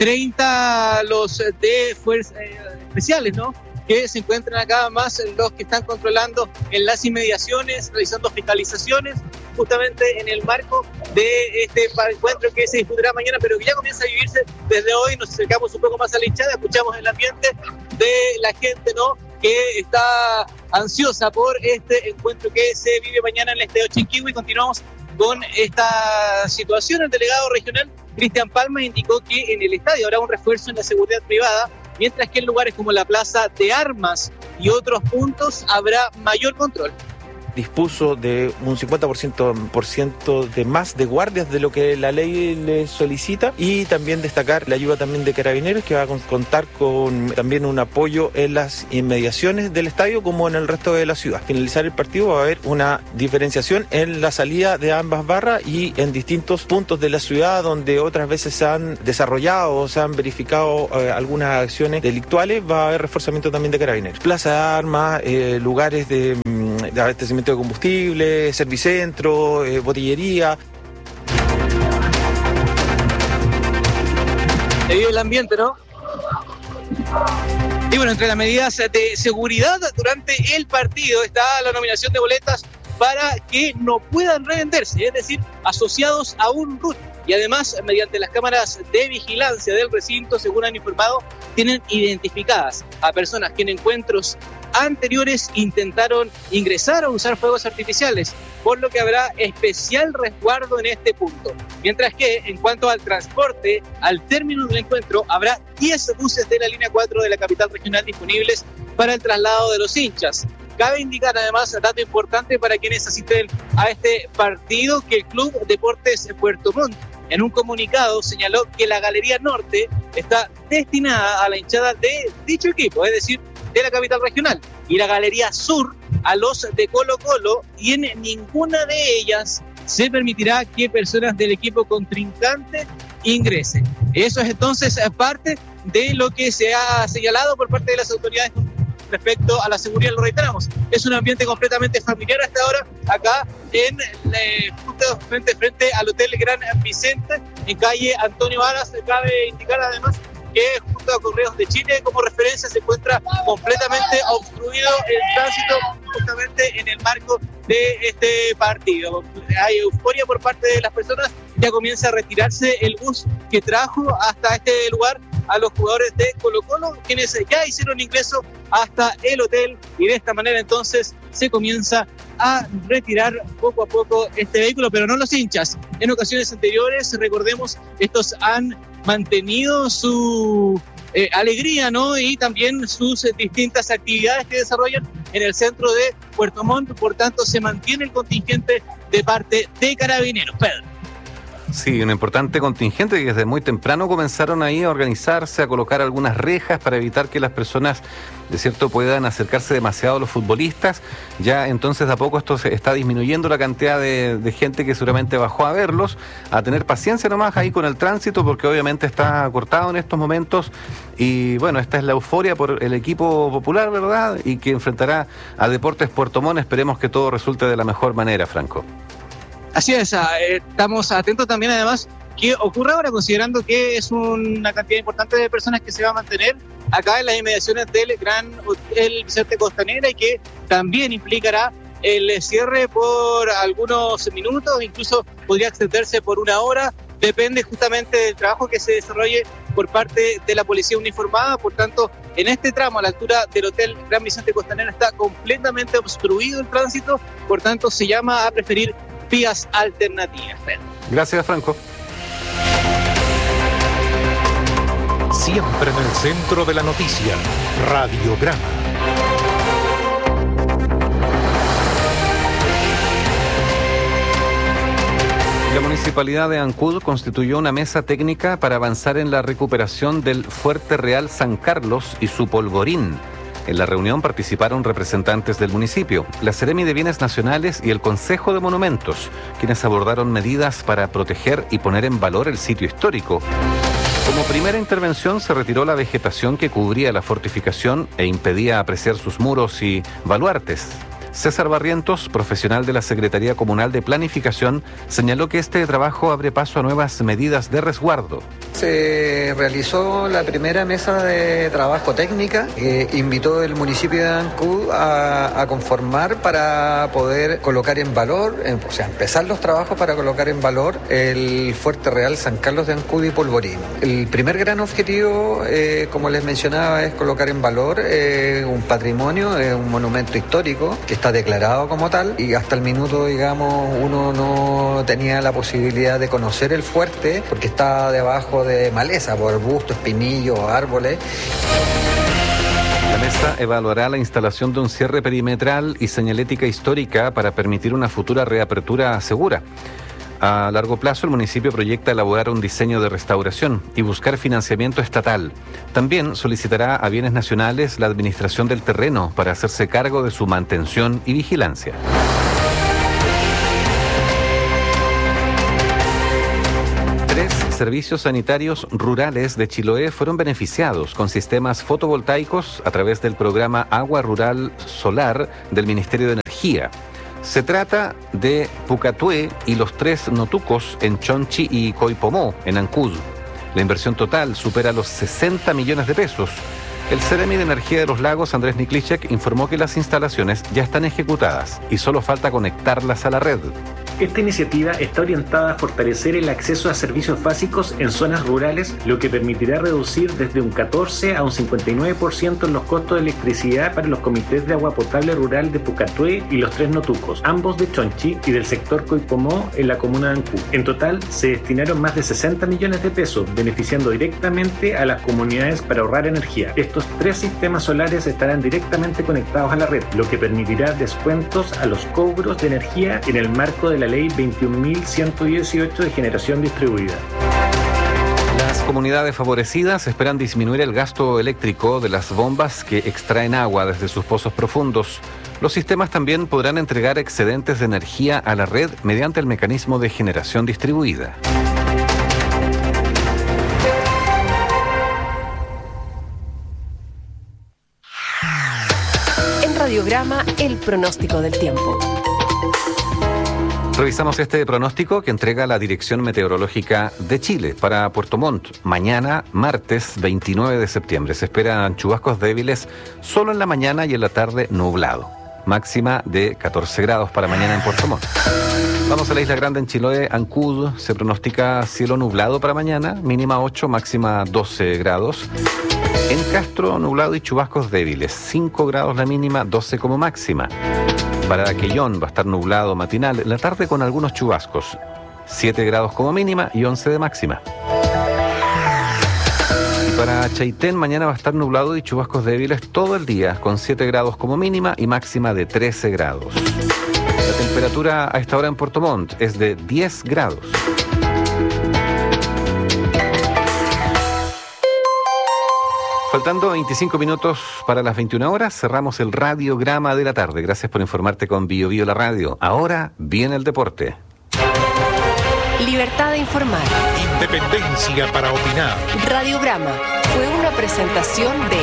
Speaker 3: 30 los de fuerzas especiales, ¿no?, que se encuentran acá, más los que están controlando en las inmediaciones, realizando fiscalizaciones, justamente en el marco de este encuentro que se disputará mañana, pero que ya comienza a vivirse desde hoy. Nos acercamos un poco más a la hinchada, escuchamos el ambiente de la gente, ¿no?, que está ansiosa por este encuentro que se vive mañana en el Estadio Chinquihue. Continuamos con esta situación. El delegado regional Cristian Palma indicó que en el estadio habrá un refuerzo en la seguridad privada, mientras que en lugares como la Plaza de Armas y otros puntos habrá mayor control.
Speaker 5: Dispuso de un 50% de más de guardias de lo que la ley le solicita, y también destacar la ayuda también de Carabineros, que va a contar con también un apoyo en las inmediaciones del estadio como en el resto de la ciudad. Al finalizar el partido va a haber una diferenciación en la salida de ambas barras y en distintos puntos de la ciudad donde otras veces se han desarrollado o se han verificado algunas acciones delictuales. Va a haber reforzamiento también de Carabineros. Plaza de Armas, lugares de abastecimiento de combustible, servicentro, botillería.
Speaker 3: Se vive el ambiente, ¿no? Y bueno, entre las medidas de seguridad durante el partido está la nominación de boletas para que no puedan revenderse, es decir, asociados a un RUT. Y además, mediante las cámaras de vigilancia del recinto, según han informado, tienen identificadas a personas que en encuentros anteriores intentaron ingresar o usar fuegos artificiales, por lo que habrá especial resguardo en este punto. Mientras que, en cuanto al transporte, al término del encuentro, habrá 10 buses de la línea 4 de la capital regional disponibles para el traslado de los hinchas. Cabe indicar además, dato importante para quienes asisten a este partido, que el Club Deportes Puerto Montt en un comunicado señaló que la Galería Norte está destinada a la hinchada de dicho equipo, es decir, de la capital regional, y la Galería Sur a los de Colo-Colo, y en ninguna de ellas se permitirá que personas del equipo contrincante ingresen. Eso es entonces parte de lo que se ha señalado por parte de las autoridades respecto a la seguridad. Lo reiteramos, es un ambiente completamente familiar hasta ahora acá en justo frente al Hotel Gran Vicente, en calle Antonio Varas. Cabe indicar además que junto a Correos de Chile como referencia se encuentra completamente obstruido el tránsito justamente en el marco de este partido. Hay euforia por parte de las personas, ya comienza a retirarse el bus que trajo hasta este lugar a los jugadores de Colo-Colo, quienes ya hicieron ingreso hasta el hotel, y de esta manera entonces se comienza a retirar poco a poco este vehículo, pero no los hinchas. En ocasiones anteriores, recordemos, estos han mantenido su alegría, ¿no? Y también sus distintas actividades que desarrollan en el centro de Puerto Montt. Por tanto, se mantiene el contingente de parte de Carabineros. Pedro.
Speaker 26: Sí, un importante contingente que desde muy temprano comenzaron ahí a organizarse, a colocar algunas rejas para evitar que las personas, de cierto, puedan acercarse demasiado a los futbolistas. Ya entonces de a poco esto se está disminuyendo la cantidad de gente que seguramente bajó a verlos, a tener paciencia nomás ahí con el tránsito, porque obviamente está cortado en estos momentos. Y bueno, esta es la euforia por el equipo popular, ¿verdad? Y que enfrentará a Deportes Puerto Montt. Esperemos que todo resulte de la mejor manera, Franco.
Speaker 3: Así es, estamos atentos también además que ocurra ahora, considerando que es una cantidad importante de personas que se va a mantener acá en las inmediaciones del Gran Hotel Vicente Costanera, y que también implicará el cierre por algunos minutos, incluso podría extenderse por una hora, depende justamente del trabajo que se desarrolle por parte de la policía uniformada. Por tanto, en este tramo a la altura del Hotel Gran Vicente Costanera está completamente obstruido el tránsito, por tanto se llama a preferir vías alternativas.
Speaker 26: Gracias, Franco.
Speaker 10: Siempre en el centro de la noticia, Radiograma.
Speaker 26: La Municipalidad de Ancud constituyó una mesa técnica para avanzar en la recuperación del Fuerte Real San Carlos y su polvorín. En la reunión participaron representantes del municipio, la Seremi de Bienes Nacionales y el Consejo de Monumentos, quienes abordaron medidas para proteger y poner en valor el sitio histórico. Como primera intervención se retiró la vegetación que cubría la fortificación e impedía apreciar sus muros y baluartes. César Barrientos, profesional de la Secretaría Comunal de Planificación, señaló que este trabajo abre paso a nuevas medidas de resguardo.
Speaker 19: Se realizó la primera mesa de trabajo técnica que invitó el municipio de Ancud a conformar para poder colocar en valor, empezar los trabajos para colocar en valor el Fuerte Real San Carlos de Ancud y Polvorín. El primer gran objetivo, como les mencionaba, es colocar en valor un patrimonio, un monumento histórico que está declarado como tal, y hasta el minuto, digamos, uno no tenía la posibilidad de conocer el fuerte porque está debajo de maleza, por arbustos, espinillos, árboles.
Speaker 26: La mesa evaluará la instalación de un cierre perimetral y señalética histórica para permitir una futura reapertura segura. A largo plazo, el municipio proyecta elaborar un diseño de restauración y buscar financiamiento estatal. También solicitará a Bienes Nacionales la administración del terreno para hacerse cargo de su mantención y vigilancia. 3 servicios sanitarios rurales de Chiloé fueron beneficiados con sistemas fotovoltaicos a través del programa Agua Rural Solar del Ministerio de Energía. Se trata de Pucatué y los 3 Notucos en Chonchi y Coipomó, en Ancud. La inversión total supera los 60 millones de pesos. El Ceremi de Energía de los Lagos, Andrés Niklichek, informó que las instalaciones ya están ejecutadas y solo falta conectarlas a la red.
Speaker 21: Esta iniciativa está orientada a fortalecer el acceso a servicios básicos en zonas rurales, lo que permitirá reducir desde un 14 a un 59% en los costos de electricidad para los comités de agua potable rural de Pucatué y los 3 Notucos, ambos de Chonchi, y del sector Coipomó en la comuna de Ancud. En total, se destinaron más de 60 millones de pesos, beneficiando directamente a las comunidades para ahorrar energía. Estos 3 sistemas solares estarán directamente conectados a la red, lo que permitirá descuentos a los cobros de energía en el marco de la Ley 21.118 de generación distribuida.
Speaker 26: Las comunidades favorecidas esperan disminuir el gasto eléctrico de las bombas que extraen agua desde sus pozos profundos. Los sistemas también podrán entregar excedentes de energía a la red mediante el mecanismo de generación distribuida.
Speaker 9: En Radiograma, el pronóstico del tiempo.
Speaker 26: Revisamos este pronóstico que entrega la Dirección Meteorológica de Chile para Puerto Montt. Mañana, martes 29 de septiembre, se esperan chubascos débiles solo en la mañana y en la tarde nublado. Máxima de 14 grados para mañana en Puerto Montt. Vamos a la Isla Grande en Chiloé, Ancud. Se pronostica cielo nublado para mañana, mínima 8, máxima 12 grados. En Castro, nublado y chubascos débiles, 5 grados la mínima, 12 como máxima. Para Aquellón va a estar nublado matinal, en la tarde con algunos chubascos, 7 grados como mínima y 11 de máxima. Y para Chaitén mañana va a estar nublado y chubascos débiles todo el día, con 7 grados como mínima y máxima de 13 grados. La temperatura a esta hora en Puerto Montt es de 10 grados. Faltando 25 minutos para las 21 horas, cerramos el radiograma de la tarde. Gracias por informarte con Bio Bio la radio. Ahora viene el deporte.
Speaker 9: Libertad de informar.
Speaker 10: Independencia para opinar.
Speaker 9: Radiograma fue una presentación de...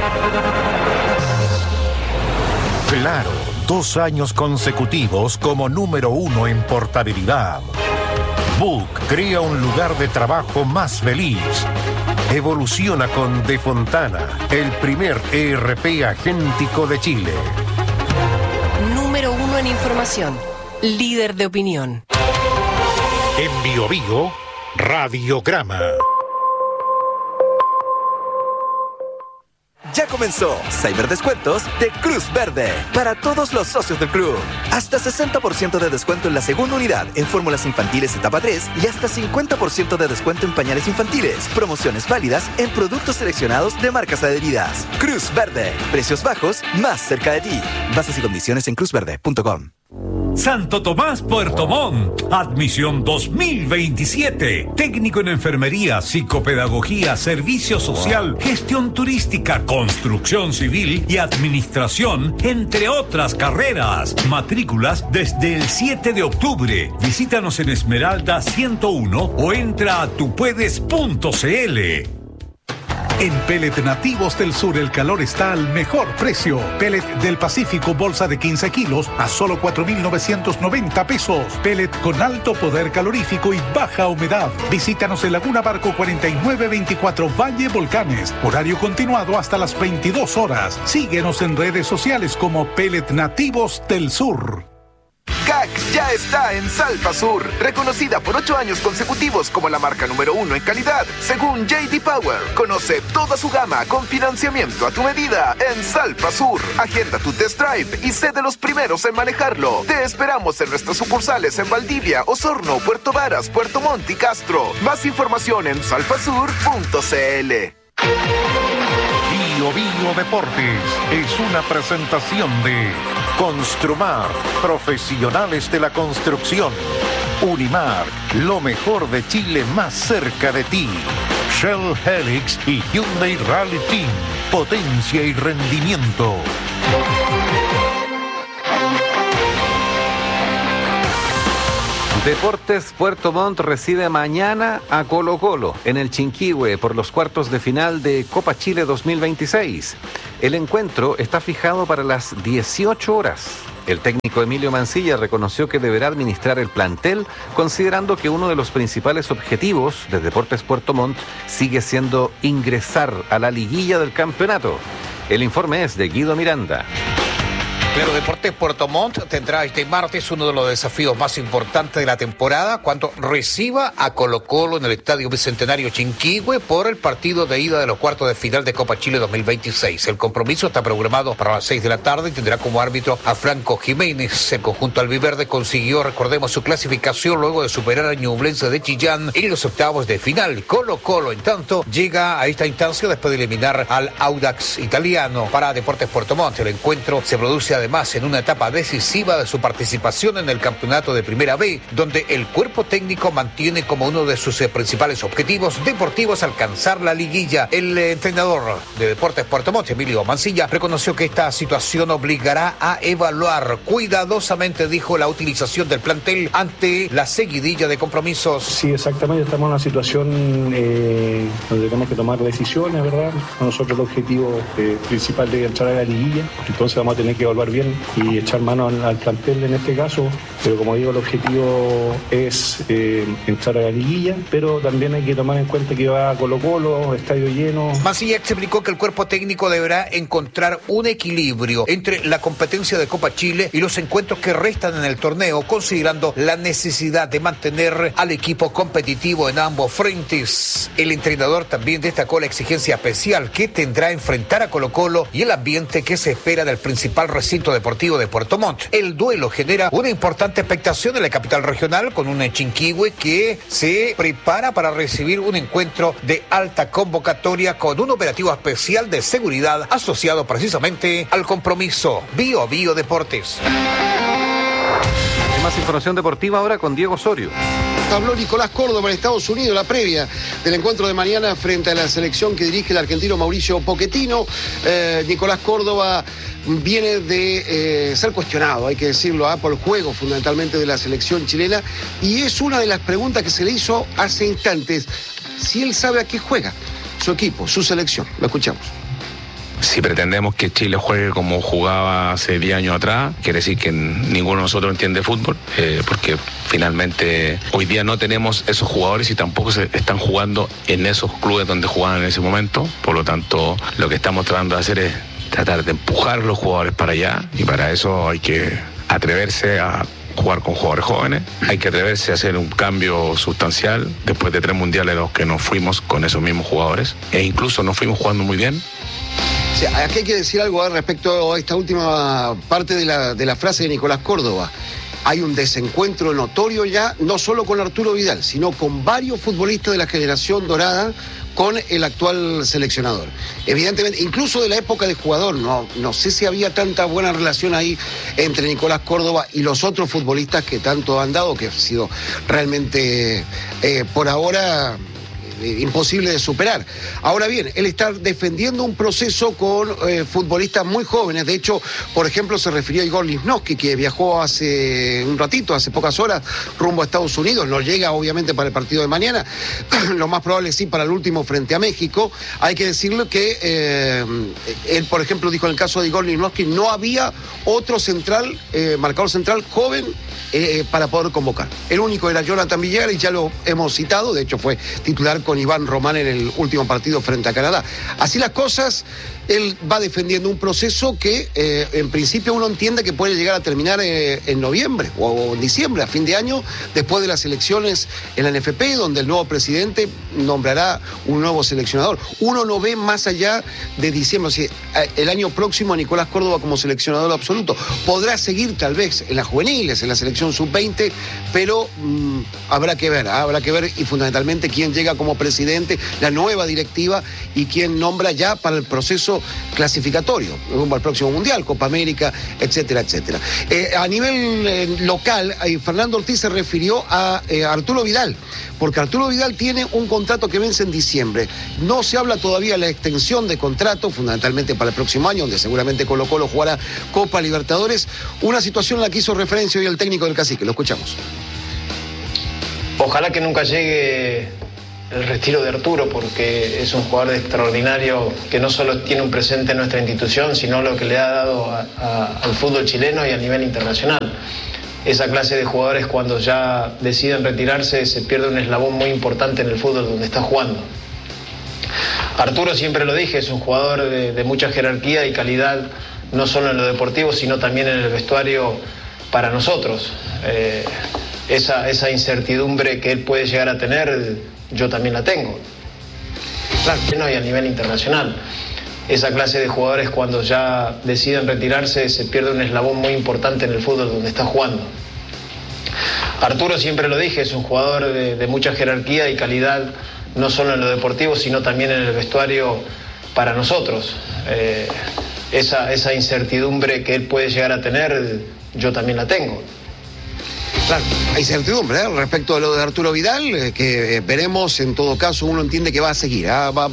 Speaker 10: Claro, 2 años consecutivos como número 1 en portabilidad. Book crea un lugar de trabajo más feliz. Evoluciona con De Fontana, el primer ERP agéntico de Chile.
Speaker 9: Número 1 en información. Líder de opinión.
Speaker 10: En Bio Bio, Radiograma.
Speaker 22: Ya comenzó Cyberdescuentos de Cruz Verde para todos los socios del club. Hasta 60% de descuento en la segunda unidad en fórmulas infantiles etapa 3 y hasta 50% de descuento en pañales infantiles. Promociones válidas en productos seleccionados de marcas adheridas. Cruz Verde. Precios bajos más cerca de ti. Bases y condiciones en cruzverde.com.
Speaker 14: Santo Tomás, Puerto Montt. Admisión 2027. Técnico en enfermería, psicopedagogía, servicio social, gestión turística, construcción civil y administración, entre otras carreras. Matrículas desde el 7 de octubre. Visítanos en Esmeralda 101 o entra a tupuedes.cl.
Speaker 2: En Pellet Nativos del Sur el calor está al mejor precio. Pellet del Pacífico bolsa de 15 kilos a solo 4.990 pesos. Pellet con alto poder calorífico y baja humedad. Visítanos en Laguna Barco 4924 Valle Volcanes. Horario continuado hasta las 22 horas. Síguenos en redes sociales como Pellet Nativos del Sur.
Speaker 6: CAC ya está en Salpa Sur, reconocida por 8 años consecutivos como la marca número 1 en calidad, según J.D. Power. Conoce toda su gama con financiamiento a tu medida en Salpa Sur. Agenda tu test drive y sé de los primeros en manejarlo. Te esperamos en nuestras sucursales en Valdivia, Osorno, Puerto Varas, Puerto Montt y Castro. Más información en salpasur.cl.
Speaker 10: Bio Bio Deportes es una presentación de Construmar, profesionales de la construcción. Unimark, lo mejor de Chile más cerca de ti. Shell Helix y Hyundai Rally Team, potencia y rendimiento.
Speaker 26: Deportes Puerto Montt recibe mañana a Colo-Colo en el Chinquihue por los cuartos de final de Copa Chile 2026. El encuentro está fijado para las 18 horas. El técnico Emilio Mancilla reconoció que deberá administrar el plantel, considerando que uno de los principales objetivos de Deportes Puerto Montt sigue siendo ingresar a la liguilla del campeonato. El informe es de Guido Miranda.
Speaker 7: Claro, Deportes Puerto Montt tendrá este martes uno de los desafíos más importantes de la temporada cuando reciba a Colo-Colo en el Estadio Bicentenario Chinquihue por el partido de ida de los cuartos de final de Copa Chile 2026. El compromiso está programado para las 6 de la tarde y tendrá como árbitro a Franco Jiménez. El conjunto albiverde consiguió, recordemos, su clasificación luego de superar a Ñublense de Chillán en los octavos de final. Colo-Colo, en tanto, llega a esta instancia después de eliminar al Audax italiano. Para Deportes Puerto Montt, el encuentro se produce además en una etapa decisiva de su participación en el campeonato de Primera B, donde el cuerpo técnico mantiene como uno de sus principales objetivos deportivos alcanzar la liguilla. El entrenador de Deportes Puerto Montt, Emilio Mancilla, reconoció que esta situación obligará a evaluar cuidadosamente, dijo, la utilización del plantel ante la seguidilla de compromisos.
Speaker 23: Sí, exactamente, estamos en una situación donde tenemos que tomar decisiones, ¿verdad? Nosotros el objetivo principal de entrar a la liguilla, entonces vamos a tener que evaluar bien y echar mano al plantel en este caso, pero como digo, el objetivo es entrar a la liguilla, pero también hay que tomar en cuenta que va a Colo-Colo, estadio lleno.
Speaker 7: Mancilla explicó que el cuerpo técnico deberá encontrar un equilibrio entre la competencia de Copa Chile y los encuentros que restan en el torneo, considerando la necesidad de mantener al equipo competitivo en ambos frentes. El entrenador también destacó la exigencia especial que tendrá enfrentar a Colo-Colo y el ambiente que se espera del principal recinto deportivo de Puerto Montt. El duelo genera una importante expectación en la capital regional con un Chinquihue que se prepara para recibir un encuentro de alta convocatoria con un operativo especial de seguridad asociado precisamente al compromiso. Bio Bio Deportes.
Speaker 26: Más información deportiva ahora con Diego Osorio.
Speaker 24: Habló Nicolás Córdoba en Estados Unidos, la previa del encuentro de mañana frente a la selección que dirige el argentino Mauricio Pochettino. Nicolás Córdoba viene de ser cuestionado, hay que decirlo, por el juego fundamentalmente de la selección chilena, y es una de las preguntas que se le hizo hace instantes, si él sabe a qué juega su equipo, su selección. Lo escuchamos.
Speaker 25: Si pretendemos que Chile juegue como jugaba hace 10 años atrás, quiere decir que ninguno de nosotros entiende fútbol, porque finalmente hoy día no tenemos esos jugadores y tampoco se están jugando en esos clubes donde jugaban en ese momento. Por lo tanto, lo que estamos tratando de hacer es tratar de empujar a los jugadores para allá, y para eso hay que atreverse a jugar con jugadores jóvenes, hay que atreverse a hacer un cambio sustancial después de 3 mundiales en los que nos fuimos con esos mismos jugadores e incluso nos fuimos jugando muy bien.
Speaker 24: Sí, aquí hay que decir algo respecto a esta última parte de la frase de Nicolás Córdoba. Hay un desencuentro notorio ya, no solo con Arturo Vidal, sino con varios futbolistas de la generación dorada con el actual seleccionador. Evidentemente, incluso de la época de jugador, no sé si había tanta buena relación ahí entre Nicolás Córdoba y los otros futbolistas que tanto han dado, que ha sido realmente, por ahora, imposible de superar. Ahora bien, él está defendiendo un proceso con futbolistas muy jóvenes. De hecho, por ejemplo, se refirió a Igor Lichnowsky, que viajó hace un ratito, hace pocas horas, rumbo a Estados Unidos. No llega, obviamente, para el partido de mañana. Lo más probable sí para el último frente a México. Hay que decirle que él, por ejemplo, dijo en el caso de Igor Lichnowsky, no había otro central, marcador central joven para poder convocar. El único era Jonathan Villar, y ya lo hemos citado, de hecho fue titular con Iván Román en el último partido frente a Canadá. Así las cosas, él va defendiendo un proceso que en principio uno entiende que puede llegar a terminar en noviembre o en diciembre, a fin de año, después de las elecciones en la NFP, donde el nuevo presidente nombrará un nuevo seleccionador. Uno no ve más allá de diciembre, o sea, el año próximo a Nicolás Córdoba como seleccionador absoluto. Podrá seguir tal vez en las juveniles, en la selección sub-20, pero habrá que ver y fundamentalmente quién llega como presidente, la nueva directiva, y quién nombra ya para el proceso clasificatorio, rumbo al próximo Mundial, Copa América, etcétera, etcétera. A nivel local, Fernando Ortiz se refirió a Arturo Vidal, porque Arturo Vidal tiene un contrato que vence en diciembre. No se habla todavía de la extensión de contrato, fundamentalmente para el próximo año, donde seguramente Colo-Colo jugará Copa Libertadores. Una situación en la que hizo referencia hoy el técnico del Cacique. Lo escuchamos.
Speaker 8: Ojalá que nunca llegue el retiro de Arturo, porque es un jugador extraordinario que no solo tiene un presente en nuestra institución, sino lo que le ha dado al fútbol chileno y a nivel internacional. Esa clase de jugadores, cuando ya deciden retirarse, se pierde un eslabón muy importante en el fútbol donde está jugando. Arturo, siempre lo dije, es un jugador de mucha jerarquía y calidad, no solo en lo deportivo, sino también en el vestuario para nosotros. Esa incertidumbre que él puede llegar a tener, yo también la tengo. Claro, y a nivel internacional. Esa clase de jugadores, cuando ya deciden retirarse, se pierde un eslabón muy importante en el fútbol donde está jugando. Arturo, siempre lo dije, es un jugador de mucha jerarquía y calidad, no solo en lo deportivo, sino también en el vestuario para nosotros. Esa incertidumbre que él puede llegar a tener, yo también la tengo.
Speaker 24: Claro, hay certidumbre respecto a lo de Arturo Vidal, que veremos, en todo caso, uno entiende que va a seguir, va